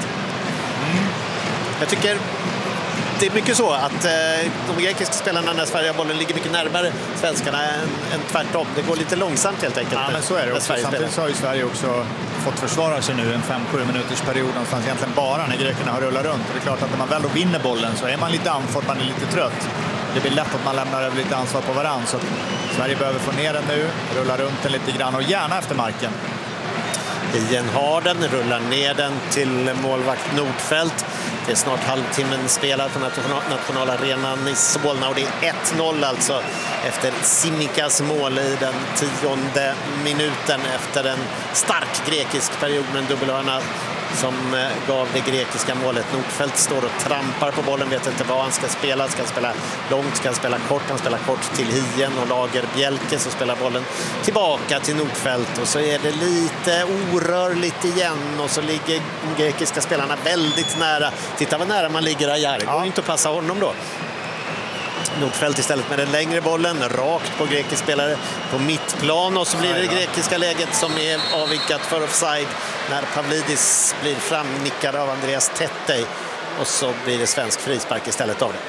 Jag tycker det är mycket så att de grekiska spelarna när Sverige har bollen ligger mycket närmare svenskarna än tvärtom. Det går lite långsamt helt enkelt. Ja, men så är det också. Samtidigt så har ju Sverige också fått försvara sig nu en 5-7 minuters period någonstans egentligen bara när grekerna har rullat runt. Och det är klart att när man väl då vinner bollen så är man lite andfådd, man är lite trött. Det blir lätt att man lämnar över lite ansvar på varann. Så Sverige behöver få ner den nu, rulla runt den lite grann och gärna efter marken. Hien har den, rullar ner den till målvakt Nordfeldt. Det är snart halvtimmen spelad på nationalarenan i Solna och det är 1-0 alltså efter Simikas mål i den 10:e minuten efter en stark grekisk period med en dubbelhörna som gav det grekiska målet. Nordfeldt står och trampar på bollen, vet inte vad han ska spela. Ska han spela långt, ska han spela kort? Han spelar kort till Hien och Lager Bjelke, så spelar bollen tillbaka till Nordfeldt och så är det lite orörligt igen och så ligger de grekiska spelarna väldigt nära. Titta vad nära man ligger Ajari. Går inte att passa honom då. Nordfeldt istället med den längre bollen rakt på grekisk spelare på mittplan och så blir det grekiska läget som är avvikat för offside när Pavlidis blir framnickad av Andreas Tettey och så blir det svensk frispark istället av det.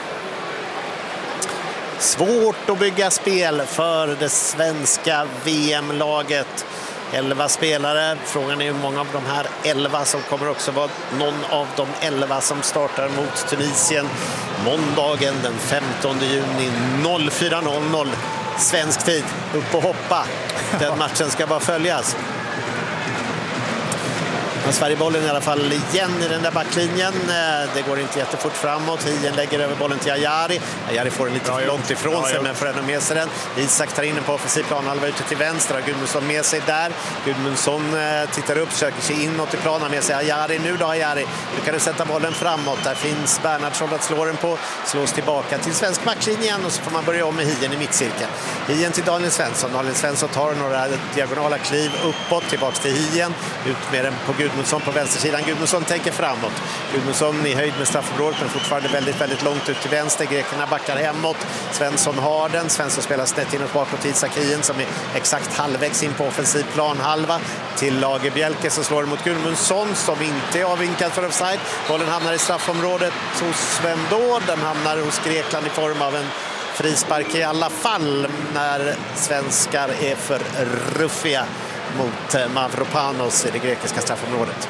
Svårt att bygga spel för det svenska VM-laget. 11 spelare. Frågan är hur många av de här 11 som kommer också vara någon av de 11 som startar mot Tunisien måndagen den 15 juni 04:00 svensk tid. Upp och hoppa. Den matchen ska bara följas. Sverigebollen i alla fall igen i den där backlinjen. Det går inte jättefort framåt. Hien lägger över bollen till Ajari. Ajari får den lite för långt ifrån sig men får ändå med sig den. Isak tar in den på offensiv planhalva ute till vänster. Har Gudmundsson med sig där. Gudmundsson tittar upp, söker sig inåt i planen med sig Ajari. Nu då Ajari. Nu kan du sätta bollen framåt. Där finns Bernhardsson att slå den på. Slås tillbaka till svensk backlinje igen och så får man börja om med Hien i mittcirkeln. Hien till Daniel Svensson. Daniel Svensson tar några diagonala kliv uppåt tillbaks till Hien. Ut med den på Gudmundsson Gudmundsson på vänstersidan. Gudmundsson tänker framåt. Gudmundsson i höjd med straffområdet, men fortfarande väldigt, väldigt långt ut till vänster. Grekerna backar hemåt. Svensson har den. Svensson spelar snett inåt bakåt till Isak Hien som är exakt halvvägs in på offensiv planhalva. Till Lagerbielke som slår mot Gudmundsson som inte är avvinkad för offside. Bollen hamnar i straffområdet hos Sven Då. Den hamnar hos Grekland i form av en frispark i alla fall när svenskar är för ruffiga mot Mavropanos i det grekiska straffområdet.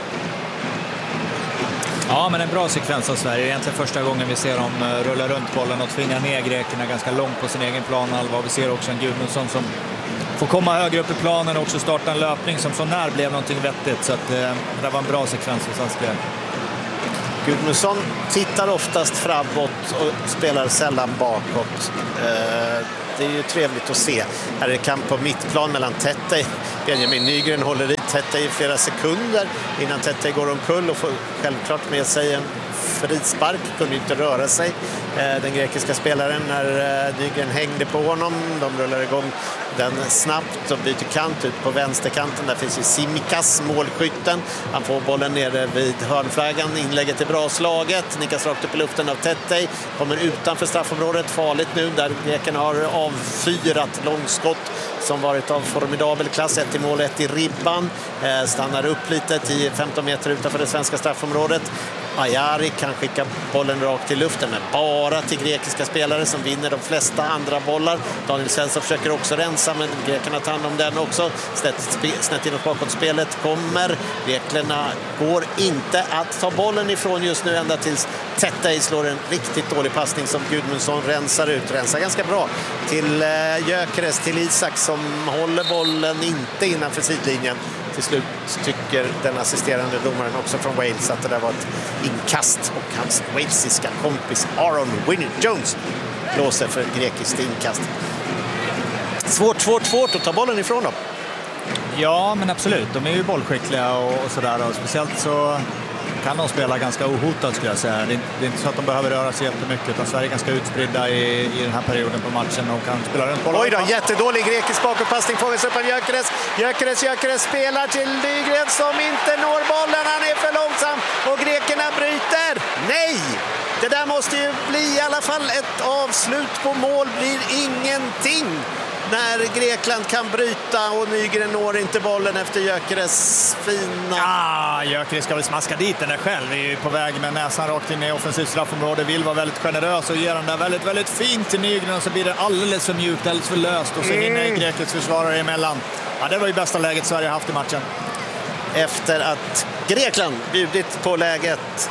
Ja, men en bra sekvens av Sverige. Egentligen första gången vi ser dem rulla runt bollen och tvinga ner grekerna ganska långt på sin egen planhalva. Vi ser också en Gudmundsson som får komma högre upp i planen och också starta en löpning som så när blev någonting vettigt. Så att, det var en bra sekvens för svenska. Gudmundsson tittar oftast framåt och spelar sällan bakåt. Det är ju trevligt att se. Här är det kamp på mittplan mellan Tettey. Benjamin Nygren håller i Tettey i flera sekunder innan Tettey går omkull och får självklart med sig en frispark. Kunde inte röra sig. Den grekiska spelaren när Nygren hängde på honom. De rullar igång den snabbt och byter kant ut på vänsterkanten. Där finns ju Simikas, målskytten. Han får bollen nere vid hörnflaggan. Inlägget är bra slaget. Nickas rakt upp i luften av Tettey. Kommer utanför straffområdet. Farligt nu där grekerna har avfyrat långskott som varit av formidabel klass. 1 i mål, 1 i ribban. Stannar upp lite 10-15 meter utanför det svenska straffområdet. Ajari kan skicka bollen rakt i luften, men bara till grekiska spelare som vinner de flesta andra bollar. Daniel Svensson försöker också rensa, men grekerna tar hand om den också. Snett inåt bakåt spelet kommer. Grekerna går inte att ta bollen ifrån just nu ända tills Tettey slår en riktigt dålig passning som Gudmundsson rensar ut. Rensar ganska bra till Gyökeres, till Isak som håller bollen inte innanför sidlinjen. Till slut tycker den assisterande domaren också från Wales att det där var ett inkast och hans walesiska kompis Aaron Winnie-Jones blåser för ett grekiskt inkast. Svårt att ta bollen ifrån dem. Ja, men absolut. De är ju bollskickliga och sådär. Och speciellt så kan de spela ganska ohotat skulle jag säga. Det är inte så att de behöver röra sig jättemycket utan Sverige är ganska utspridda i den här perioden på matchen och kan spela runt bollen. Oj då, jättedålig grekisk bakåtpassning fångas upp av Gyökeres. Gyökeres spelar till Nygren som inte når bollen. Han är för långsam och grekerna bryter. Nej! Det där måste ju bli i alla fall ett avslut på mål. Blir ingenting när Grekland kan bryta och Nygren når inte bollen efter Gyökeres fina... Ja, Gyökeres ska väl smaska dit den där själv. Vi är ju på väg med näsan rakt in i offensivt straffområde. Vill vara väldigt generös och ger den där väldigt, väldigt fint till Nygren och så blir det alldeles för mjukt, alldeles för löst och så hinner Greklands försvarare emellan. Ja, det var ju bästa läget Sverige haft i matchen. Efter att Grekland bjudit på läget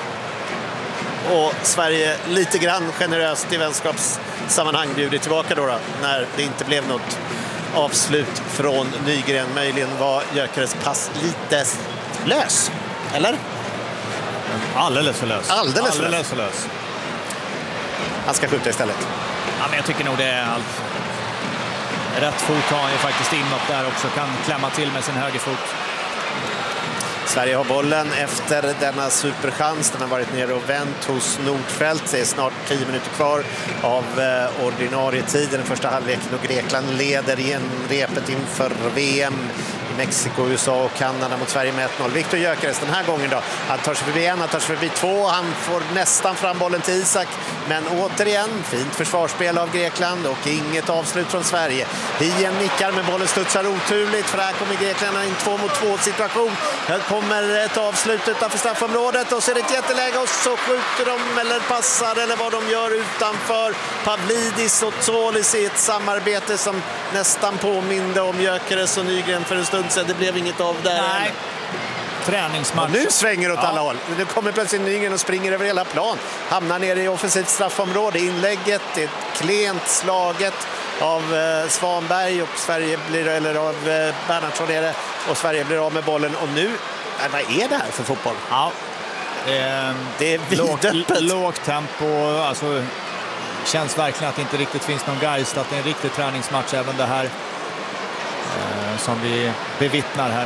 och Sverige lite grann generöst i vänskapssammanhang bjudit tillbaka då när det inte blev något avslut från Nygren. Möjligen var Gyökeres pass lite lös, eller? Alldeles för lös. Alldeles för lös. Han ska skjuta istället. Ja, men jag tycker nog det är allt. Rätt fot har han ju faktiskt inåt där också. Kan klämma till med sin högerfot. Sverige har bollen efter denna superchans. Den har varit nere och vänt hos Nordfeldt. Det är snart 10 minuter kvar av ordinarie tid i den första halvleken och Grekland leder igen repet inför VM i Mexiko, USA och Kanada mot Sverige med 1-0. Viktor Gyökeres den här gången då. Han tar sig förbi en, han tar sig förbi två. Han får nästan fram bollen till Isak. Men återigen, fint försvarsspel av Grekland och inget avslut från Sverige. Hien nickar men bollen studsar oturligt för här kommer Grekland in 2-mot-2 situation. Här kommer ett avslut utanför straffområdet och så är det ett jätteläge och så skjuter de eller passar eller vad de gör utanför. Pavlidis och Tsolis i ett samarbete som nästan påminde om Gyökeres och Nygren för en stund sedan. Det blev inget av där. Nej. Träningsmatch. Och nu svänger åt alla håll. Nu kommer plötsligt Nygren och springer över hela plan. Hamnar nere i offensivt straffområde. Inlägget är klent slaget av Svanberg och Sverige blir, eller av Bernhardsson är det, och Sverige blir av med bollen. Och nu, vad är det här för fotboll? Ja. Det är vidöppet. Lågt tempo, alltså känns verkligen att det inte riktigt finns någon geist, att det är en riktig träningsmatch även det här som vi bevittnar här.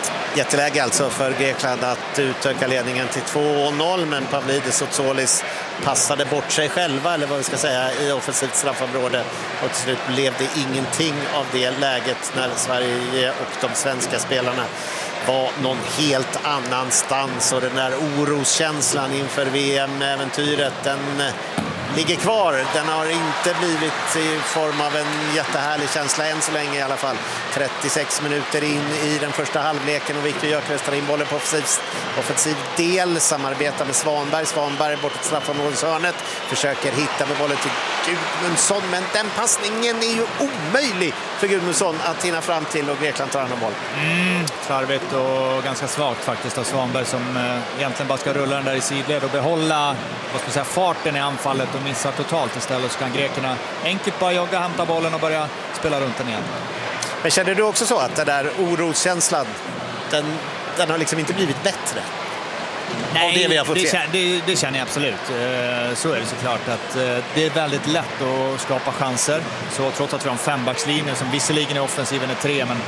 Jätteläge alltså för Grekland att utöka ledningen till 2-0, men Pavlidis och Tsolis passade bort sig själva, eller vad vi ska säga, i offensivt straffområde, och till slut blev det ingenting av det läget när Sverige och de svenska spelarna var någon helt annanstans, och den där oroskänslan inför VM-äventyret, den ligger kvar. Den har inte blivit i form av en jättehärlig känsla än så länge i alla fall. 36 minuter in i den första halvleken och Viktor Gyökeres tar in bollen på offensiv del, samarbetar med Svanberg bortåt straffområdeshörnet, försöker hitta med bollen till Gudmundsson, men den passningen är ju omöjlig för Gudmundsson att hinna fram till, och Grekland tar hand om boll. Slarvigt och ganska svagt faktiskt av Svanberg, som egentligen bara ska rulla den där i sidled och behålla, vad ska jag säga, farten i anfallet, och missar totalt istället. Så kan grekerna enkelt bara jogga, hämta bollen och börja spela runt den igen. Men känner du också så att den där oroskänslan, den har liksom inte blivit bättre? Nej, det vi har fått se. Det känner jag absolut. Så är det såklart att det är väldigt lätt att skapa chanser. Så trots att vi har en fembackslinje som visserligen är offensiven är 3, men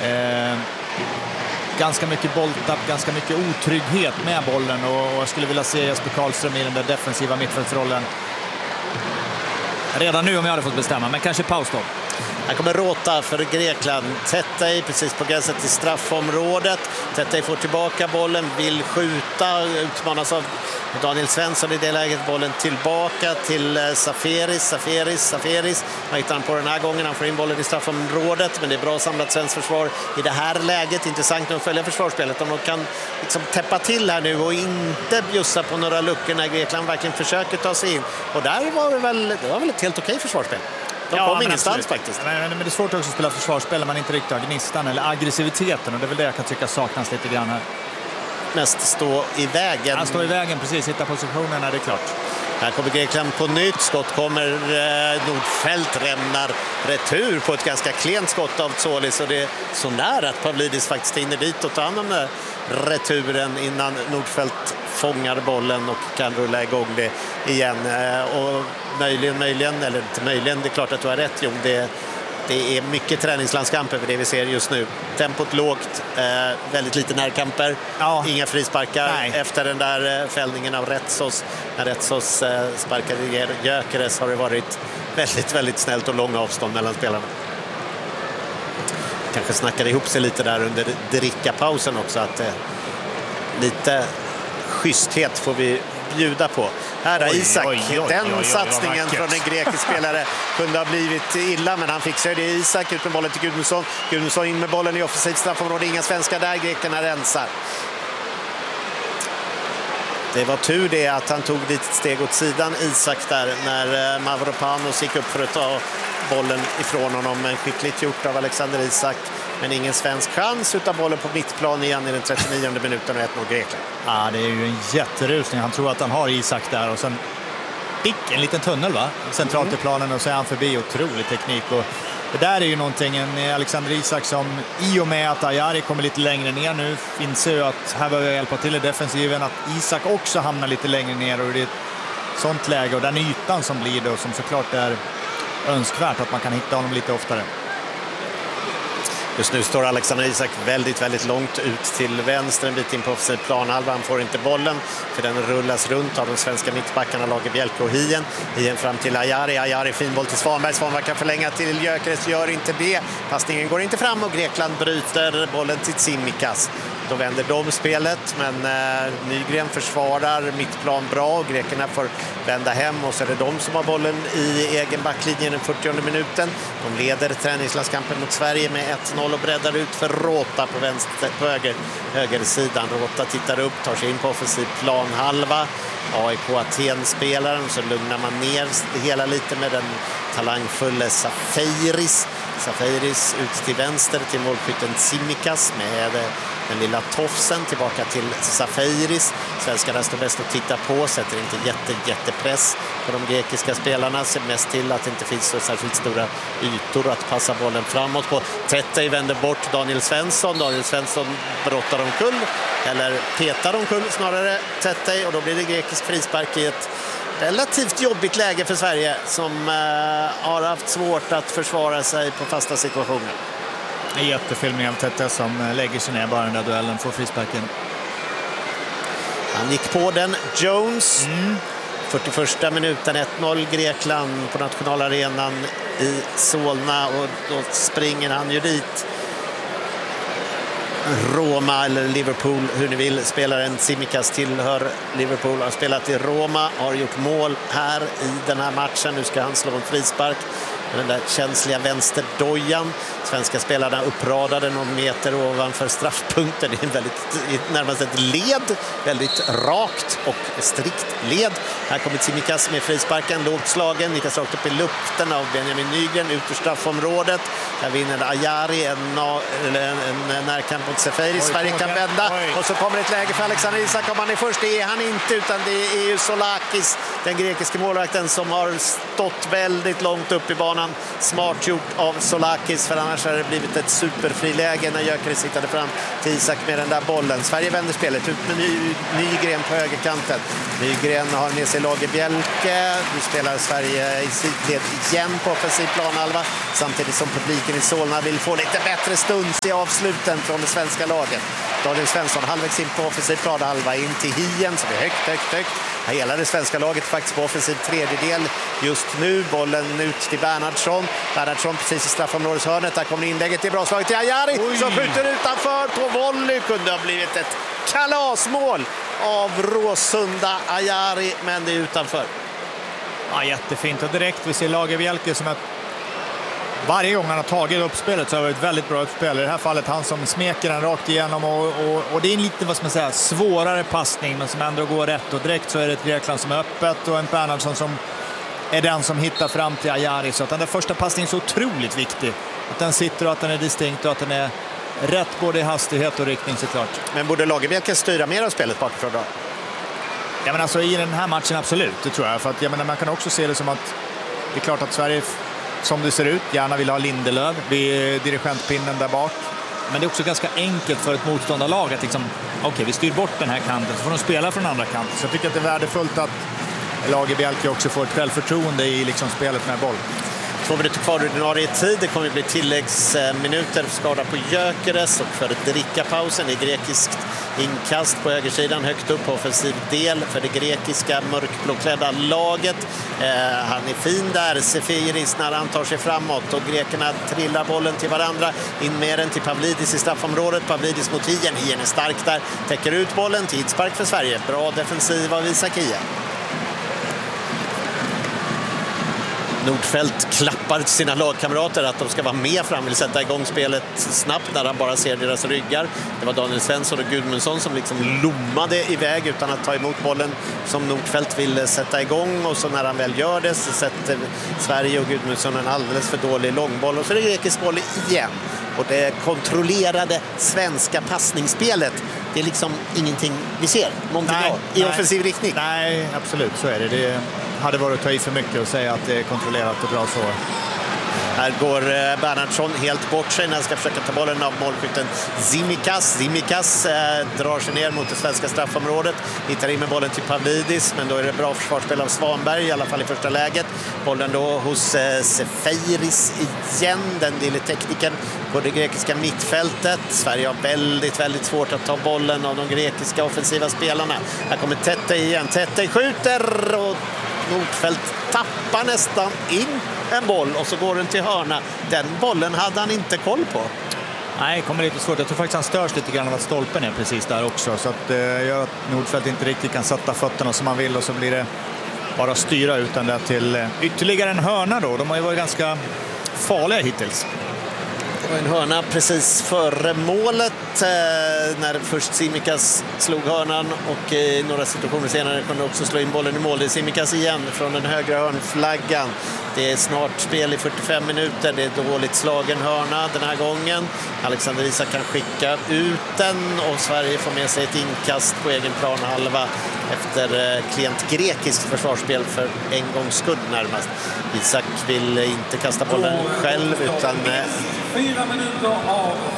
ganska mycket bolltapp, ganska mycket otrygghet med bollen, och jag skulle vilja se Jesper Karlström i den där defensiva mittfältsrollen redan nu om jag hade fått bestämma, men kanske paus då. Här kommer Råta för Grekland. Tetej precis på gränsen till straffområdet. Tetej får tillbaka bollen, vill skjuta, utmanas av Daniel Svensson i det läget. Bollen tillbaka till Saferis. Man hittar han på den här gången. Han får in bollen i straffområdet, men det är bra samlat svenskt försvar i det här läget. Intressant nu att följa försvarsspelet. Om de kan liksom täppa till här nu och inte bjussa på några luckor när Grekland verkligen försöker ta sig in. Och där var det väl ett helt okej försvarsspel. De kom ingenstans faktiskt. Men det är svårt också att spela försvarsspel när man inte riktigt har gnistan eller aggressiviteten, och det är väl det jag kan tycka saknas lite grann här. Mest stå i vägen. Han står i vägen, precis. Hitta positionerna, det är klart. Här kommer Grekland på nytt. Skott kommer, Nordfeldt rämnar retur på ett ganska klent skott av Tsolis, och det är så nära att Pavlidis faktiskt hinner dit och tar hand om den returen innan Nordfeldt fångar bollen och kan rulla igång det igen. Och möjligen, eller inte möjligen, det är klart att du har rätt, Jon. Det är mycket träningslandskamper för det vi ser just nu. Tempot lågt, väldigt lite närkamper, inga frisparkar. Nej. Efter den där fällningen av Retsos. När Retsos sparkade Gyökeres har det varit väldigt, väldigt snällt och långa avstånd mellan spelarna. Kanske snackade ihop sig lite där under drickapausen också, att lite schyssthet får vi bjuda på. Här är Isak. Den satsningen från en grekisk spelare kunde ha blivit illa, men han fixar det. Isak ut med bollen till Gudmundsson. Gudmundsson in med bollen i offensivt straffområde. Inga svenskar där. Grekerna rensar. Det var tur det att han tog dit ett steg åt sidan, Isak, där när Mavropanos gick upp för att ta bollen ifrån honom. Men skickligt gjort av Alexander Isak. Men ingen svensk chans, utan bollen på mittplan igen i den 39:e minuten och 1-0 Grekland. Ja, det är ju en jätterusning. Han tror att han har Isak där, och sen en liten tunnel centralt i planen, och så är han förbi. Otrolig teknik, och det där är ju någonting, en Alexander Isak som i och med att Ajari kommer lite längre ner nu inser ju att här behöver jag hjälpa till i defensiven, att Isak också hamnar lite längre ner, och det är ett sånt läge, och den ytan som blir då, som såklart är önskvärt att man kan hitta honom lite oftare. Just nu står Alexander Isak väldigt, väldigt långt ut till vänster, en bit in på offensiv planhalva. Han får inte bollen, för den rullas runt av de svenska mittbackarna Lagerbjälke och Hien. Hien fram till Ajari, fin boll till Svanberg. Svanberg kan förlänga till Gyökeres, gör inte det. Passningen går inte fram, och Grekland bryter bollen till Tsimikas. Då vänder de spelet, men Nygren försvarar mittplan bra, och grekerna får vända hem, och så är det de som har bollen i egen backlinje den 40:e minuten. De leder träningslandskampen mot Sverige med 1-0 och breddar ut för Råta på högersidan. Råta tittar upp, tar sig in på offensiv planhalva. AIK Aten-spelaren, så lugnar man ner det hela lite med den talangfulla Saferis ut till vänster till målskytten Tsimikas med den lilla tofsen tillbaka till Saferis. Svenskarna står bäst och tittar på, sätter inte jättepress på de grekiska spelarna, ser mest till att det inte finns så särskilt stora ytor att passa bollen framåt på. Tetej vänder bort Daniel Svensson brottar omkull, eller petar omkull snarare Tetej, och då blir det grekisk frispark i ett relativt jobbigt läge för Sverige, som har haft svårt att försvara sig på fasta situationer. En jättefilmning av Tete som lägger sig ner bara den där duellen, får frisparken. Han gick på den, Jones. 41 minuten, 1-0 Grekland på nationalarenan i Solna, och då springer han ju dit. Roma eller Liverpool, hur ni vill. Spelaren Tsimikas tillhör Liverpool, har spelat i Roma, har gjort mål här i den här matchen. Nu ska han slå en frispark med den där känsliga vänsterdojan. Svenska spelarna uppradade någon meter ovanför straffpunkten. Det är närmast ett led, väldigt rakt och strikt led. Här kommer Tsimikas med frisparken, lågt slagen, nickas rakt upp i luften av Benjamin Nygren ut ur straffområdet. Här vinner Ajari en närkamp mot Seferi. Sverige kan vända. Och så kommer ett läge för Alexander Isak. Om han är först, det är han inte, utan det är ju Solakis, den grekiska målvakten, som har stått väldigt långt upp i banan. Smart gjort av Solakis, för annars har det blivit ett superfriläge när Gyökeres sittade fram till Isak med den där bollen. Sverige vänder spelet ut med Nygren på högerkanten. Nygren har med sig Lagerbielke. Nu spelar Sverige i sidled igen på offensiv planhalva, samtidigt som publiken i Solna vill få lite bättre stund i avsluten från det svenska laget. Daniel Svensson halvvägs in på offensiv planhalva, in till Hien som är högt. Hela det svenska laget faktiskt på offensiv tredjedel just nu. Bollen ut till Bernhardsson. Bernhardsson precis i straffområdeshörnet. Där kommer inlägget. Det är bra slaget till Ajari som skjuter utanför på volley. Kunde ha blivit ett kalasmål av Råsunda Ajari, men det är utanför. Ja, jättefint. Och direkt vi ser Lagerbielke som att varje gång han har tagit uppspelet så har det varit väldigt bra uppspel. I det här fallet han som smeker den rakt igenom och det är en lite, vad ska man säga, svårare passning, men som ändå går rätt, och direkt så är det ett Grekland som är öppet och en Bernhardsson som är den som hittar fram till Ajari. Så att den där första passningen är så otroligt viktig. Att den sitter och att den är distinkt och att den är rätt både i hastighet och riktning såklart. Men borde Lagerbielke styra mer av spelet bakifrån då? Ja, men alltså i den här matchen absolut, det tror jag. För att, jag menar, man kan också se det som att det är klart att Sverige, som det ser ut, gärna vill ha Lindelöf vid dirigentpinnen där bak. Men det är också ganska enkelt för ett motståndarlag att liksom, okej, vi styr bort den här kanten så får de spela från andra kanten. Så jag tycker att det är värdefullt att Lagerbielke också får ett självförtroende i liksom spelet med boll. 2 minuter kvar ordinarie tid. Det kommer att bli tilläggsminuter för skada på Gyökeres, och för drickapausen i grekiskt inkast på högersidan högt upp på offensiv del för det grekiska mörkblåklädda laget. Han är fin där, Sefiris, när han tar sig framåt, och grekerna trillar bollen till varandra. In med den till Pavlidis i straffområdet. Pavlidis mot Hien. Hien är stark där, täcker ut bollen. Tidspark för Sverige. Bra defensiv av Isak Hien. Nordfeldt klappar till sina lagkamrater att de ska vara med fram, vill sätta igång spelet snabbt när han bara ser deras ryggar. Det var Daniel Svensson och Gudmundsson som liksom lommade iväg utan att ta emot bollen som Nordfeldt ville sätta igång, och så när han väl gör det så sätter Sverige och Gudmundsson en alldeles för dålig långboll, och så är det grekisk boll igen. Och det kontrollerade svenska passningsspelet, det är liksom ingenting vi ser någonting i offensiv riktning. Nej, absolut, så är det. Det hade varit att ta i för mycket och säga att det är kontrollerat och bra så. Här går Bernhardsson helt bort sig när han ska försöka ta bollen av målskytten Tsimikas. Tsimikas drar sig ner mot det svenska straffområdet. Hittar in med bollen till Pavlidis, men då är det bra försvarsspel av Svanberg, i alla fall i första läget. Bollen då hos Sefiris igen, den lille tekniken på det grekiska mittfältet. Sverige har väldigt, väldigt svårt att ta bollen av de grekiska offensiva spelarna. Här kommer Tete igen. Tete skjuter och Nordfeldt tappar nästan in en boll, och så går den till hörna. Den bollen hade han inte koll på. Nej, det kommer lite svårt. Jag tror faktiskt han störs lite grann av att stolpen är precis där också. Så att gör att Nordfeldt inte riktigt kan sätta fötterna som han vill, och så blir det bara styra utan det till ytterligare en hörna då. De har ju varit ganska farliga hittills. Det var en hörna precis före målet när först Tsimikas slog hörnan, och i några situationer senare kunde också slå in bollen i mål. Det är Tsimikas igen från den högra hörnflaggan. Det är snart spel i 45 minuter. Det är dåligt slagen hörna den här gången. Alexander Isak kan skicka ut den, och Sverige får med sig ett inkast på egen planhalva efter klent grekiskt försvarsspel för en gångs skull närmast. Isak vill inte kasta bollen själv utan 4 minuter av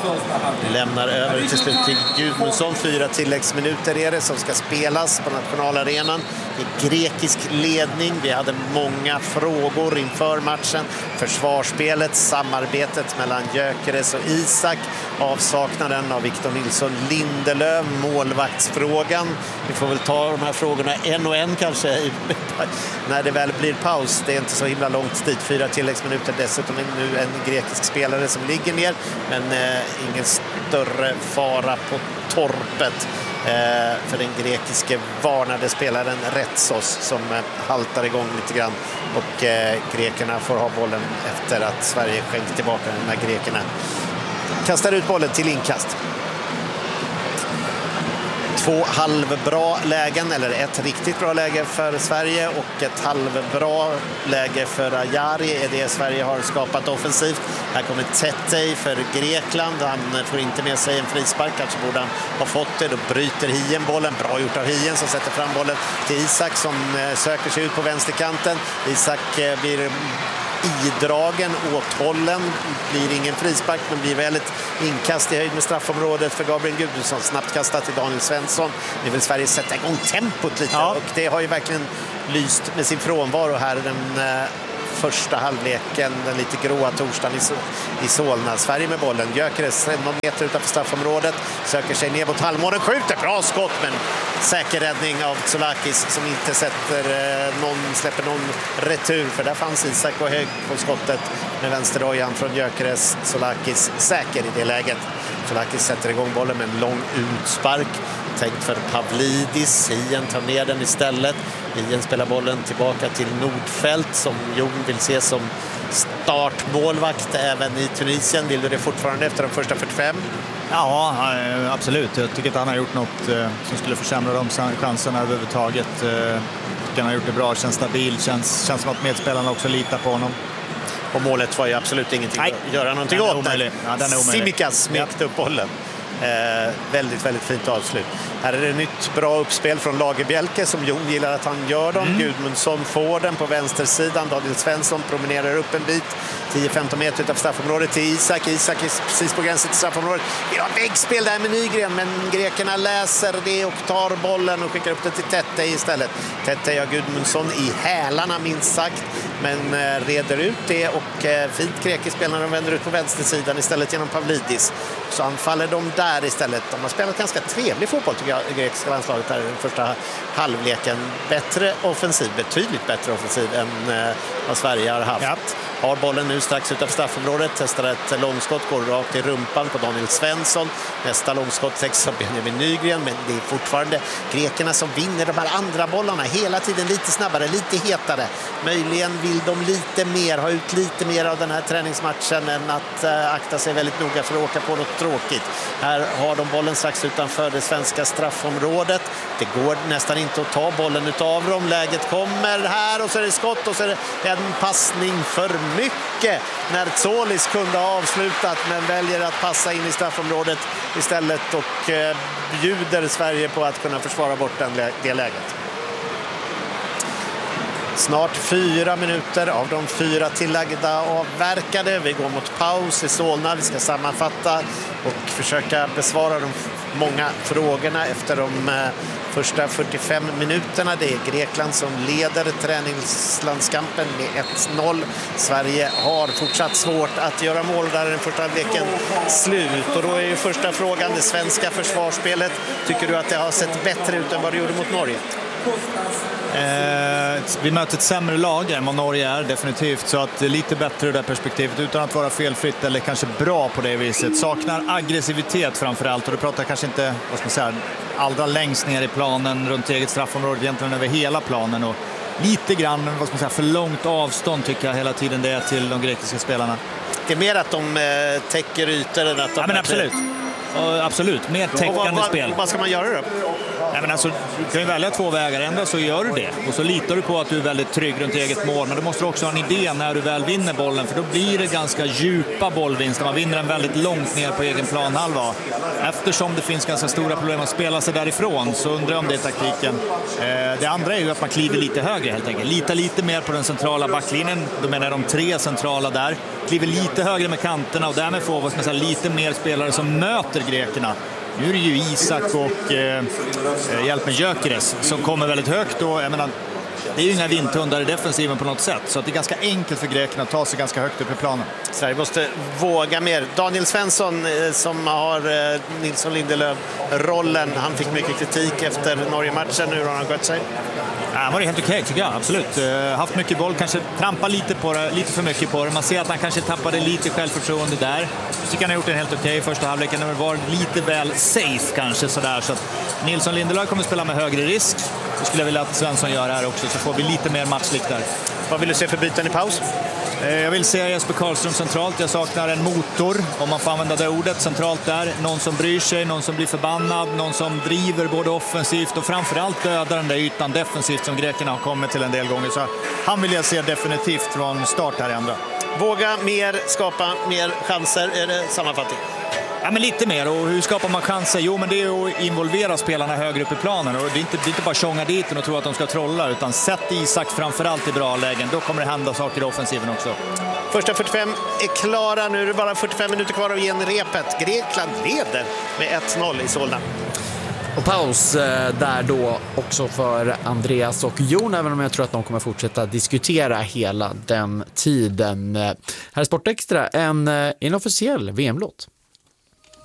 Vi lämnar över till slut till Gudmundsson. 4 tilläggsminuter är det som ska spelas på nationalarenan i grekisk ledning. Vi hade många frågor inför matchen. Försvarsspelet, samarbetet mellan Gyökeres och Isak, avsaknaden av Victor Nilsson Lindelöf, målvaktsfrågan. Vi får väl ta de här frågorna en och en kanske när det väl blir paus. Det är inte så himla långt dit. 4 tilläggsminuter, dessutom nu en grekisk spelare som ligger ner, men ingen större fara på torpet för den grekiske varnade spelaren Retsos som haltar igång lite grann, och grekerna får ha bollen efter att Sverige skänkt tillbaka den. När grekerna kastar ut bollen till inkast. 2 halvbra lägen, eller ett riktigt bra läge för Sverige och ett halvbra läge för Ajari är det Sverige har skapat offensivt. Här kommer Tetej för Grekland. Han får inte med sig en frispark, kanske borde han ha fått det. Då bryter Hien bollen. Bra gjort av Hien som sätter fram bollen till Isak som söker sig ut på vänsterkanten. Isak blir idragen, åthållen, blir ingen frispark men blir väl ett inkast i höjd med straffområdet för Gabriel Gudmundsson. Snabbt kastat till Daniel Svensson. Nu vill Sverige sätta igång tempot lite, och det har ju verkligen lyst med sin frånvaro här den första halvleken, den lite gråa torsdagen i Solna. Sverige med bollen. Gyökeres någon meter utanför straffområdet, söker sig ner mot halvmålen, skjuter, bra skott, men säker räddning av Tsolakis som inte släpper någon retur, för där fanns Isak och hög på skottet med vänsterdojan från Gyökeres. Tsolakis säker i det läget. Tsolakis sätter igång bollen med en lång utspark tänkt för Pavlidis. Hien tar ner den istället. Hien spelar bollen tillbaka till Nordfeldt som Jon vill se som startmålvakt även i Tunisien. Vill du det fortfarande efter de första 45? Ja, absolut. Jag tycker att han har gjort något som skulle försämra de chanserna överhuvudtaget. Jag tycker han har gjort det bra, känns stabil, känns som att medspelarna också litar på honom. Och målet var ju absolut ingenting att göra någonting åt. Simikas smekte upp bollen. Väldigt, väldigt fint avslut. Här är det nytt bra uppspel från Lagerbielke som Jon gillar att han gör dem. Gudmundsson får den på vänstersidan. Daniel Svensson promenerar upp en bit 10-15 meter utanför straffområdet till Isak. Isak är precis på gränsen till straffområdet. Vi har väggspel där med Nygren, men grekerna läser det och tar bollen och skickar upp den till Tetej istället. Tetej har Gudmundsson i hälarna minst sagt, men reder ut det, och fint grekisk spel när de vänder ut på vänstersidan istället genom Pavlidis. Så anfaller de där istället. De har spelat ganska trevlig fotboll tycker jag, det grekiska landslaget här i den första halvleken. Bättre offensiv, betydligt bättre offensiv än vad Sverige har haft. Ja. Har bollen nu strax utanför straffområdet, testar ett långskott, går rakt i rumpan på Daniel Svensson. Nästa långskott täcks av Benjamin Nygren, men det är fortfarande grekerna som vinner de här andra bollarna hela tiden, lite snabbare, lite hetare. Möjligen vill de lite mer, ha ut lite mer av den här träningsmatchen än att akta sig väldigt noga för att åka på något tråkigt. Här har de bollen strax utanför det svenska straffområdet. Det går nästan inte att ta bollen utav dem. Läget kommer här och så är det skott och så är det en passning för mycket när Tsolis kunde ha avslutat, men väljer att passa in i straffområdet istället och bjuder Sverige på att kunna försvara bort det läget. Snart 4 minuter av de 4 tillagda avverkade. Vi går mot paus i Solna. Vi ska sammanfatta och försöka besvara de många frågorna efter de första 45 minuterna. Det är Grekland som leder träningslandskampen med 1-0. Sverige har fortsatt svårt att göra mål där den första veckan slut. Och då är ju första frågan det svenska försvarsspelet. Tycker du att det har sett bättre ut än vad det gjorde mot Norge? Vi möter ett sämre lag än vad Norge är definitivt, så att det är lite bättre ur det perspektivet utan att vara felfritt eller kanske bra på det viset. Saknar aggressivitet framförallt, och du pratar kanske inte, vad ska man säga, allra längst ner i planen runt eget straffområde, egentligen över hela planen, och lite grann, vad ska man säga, för långt avstånd tycker jag hela tiden det är till de grekiska spelarna. Det är mer att de täcker ytor än att de... Ja, men absolut. Absolut, mer täckande spel. Vad ska man göra då? Nej, men alltså, du kan ju välja 2 vägar. Ändå så gör du det. Och så litar du på att du är väldigt trygg runt eget mål. Men du måste också ha en idé när du väl vinner bollen. För då blir det ganska djupa bollvinster. Man vinner den väldigt långt ner på egen planhalva. Eftersom det finns ganska stora problem att spela sig därifrån, så undrar jag om det är taktiken. Det andra är ju att man kliver lite högre helt enkelt. Litar lite mer på den centrala backlinjen. Då menar jag de 3 centrala där. kliver lite högre med kanterna och därmed får vi med lite mer spelare som möter grekerna. Nu är det ju Isak och hjälp med Gyökeres som kommer väldigt högt och jag menar, det är ju inga vindtundar i defensiven på något sätt, så att det är ganska enkelt för grekerna att ta sig ganska högt upp i planen. Sverige måste våga mer. Daniel Svensson som har Nilsson Lindelöf-rollen, han fick mycket kritik efter Norge-matchen. Hur har han skött sig? Han var helt okej, tycker jag, absolut. Haft mycket boll, kanske trampa lite för mycket på det. Man ser att han kanske tappade lite självförtroende där. Tycker han har gjort en helt okej första halvleken. Det var lite väl safe kanske sådär. Så att Nilsson Lindelöf kommer spela med högre risk. Det skulle jag vilja att Svensson gör här också, så får vi lite mer matchlikt där. Vad vill du se för byten i paus? Jag vill se Jesper Karlström centralt. Jag saknar en motor, om man får använda det ordet, centralt där. Någon som bryr sig, någon som blir förbannad, någon som driver både offensivt och framförallt dödar den där ytan defensivt som grekerna har kommit till en del gånger. Så han vill jag se definitivt från start här i andra. Våga mer, skapa mer chanser, är det sammanfattning? Ja, men lite mer. Och hur skapar man chanser? Jo, men det är att involvera spelarna högre upp i planen. Och det är inte bara tjonga dit och tro att de ska trolla, utan sätt Isak framförallt i bra lägen. Då kommer det hända saker i offensiven också. Första 45 är klara. Nu är det bara 45 minuter kvar av genrepet. Grekland leder med 1-0 i Solna. Och paus där då också för Andreas och Jon, även om jag tror att de kommer fortsätta diskutera hela den tiden. Här är Sportextra, en inofficiell VM-låt.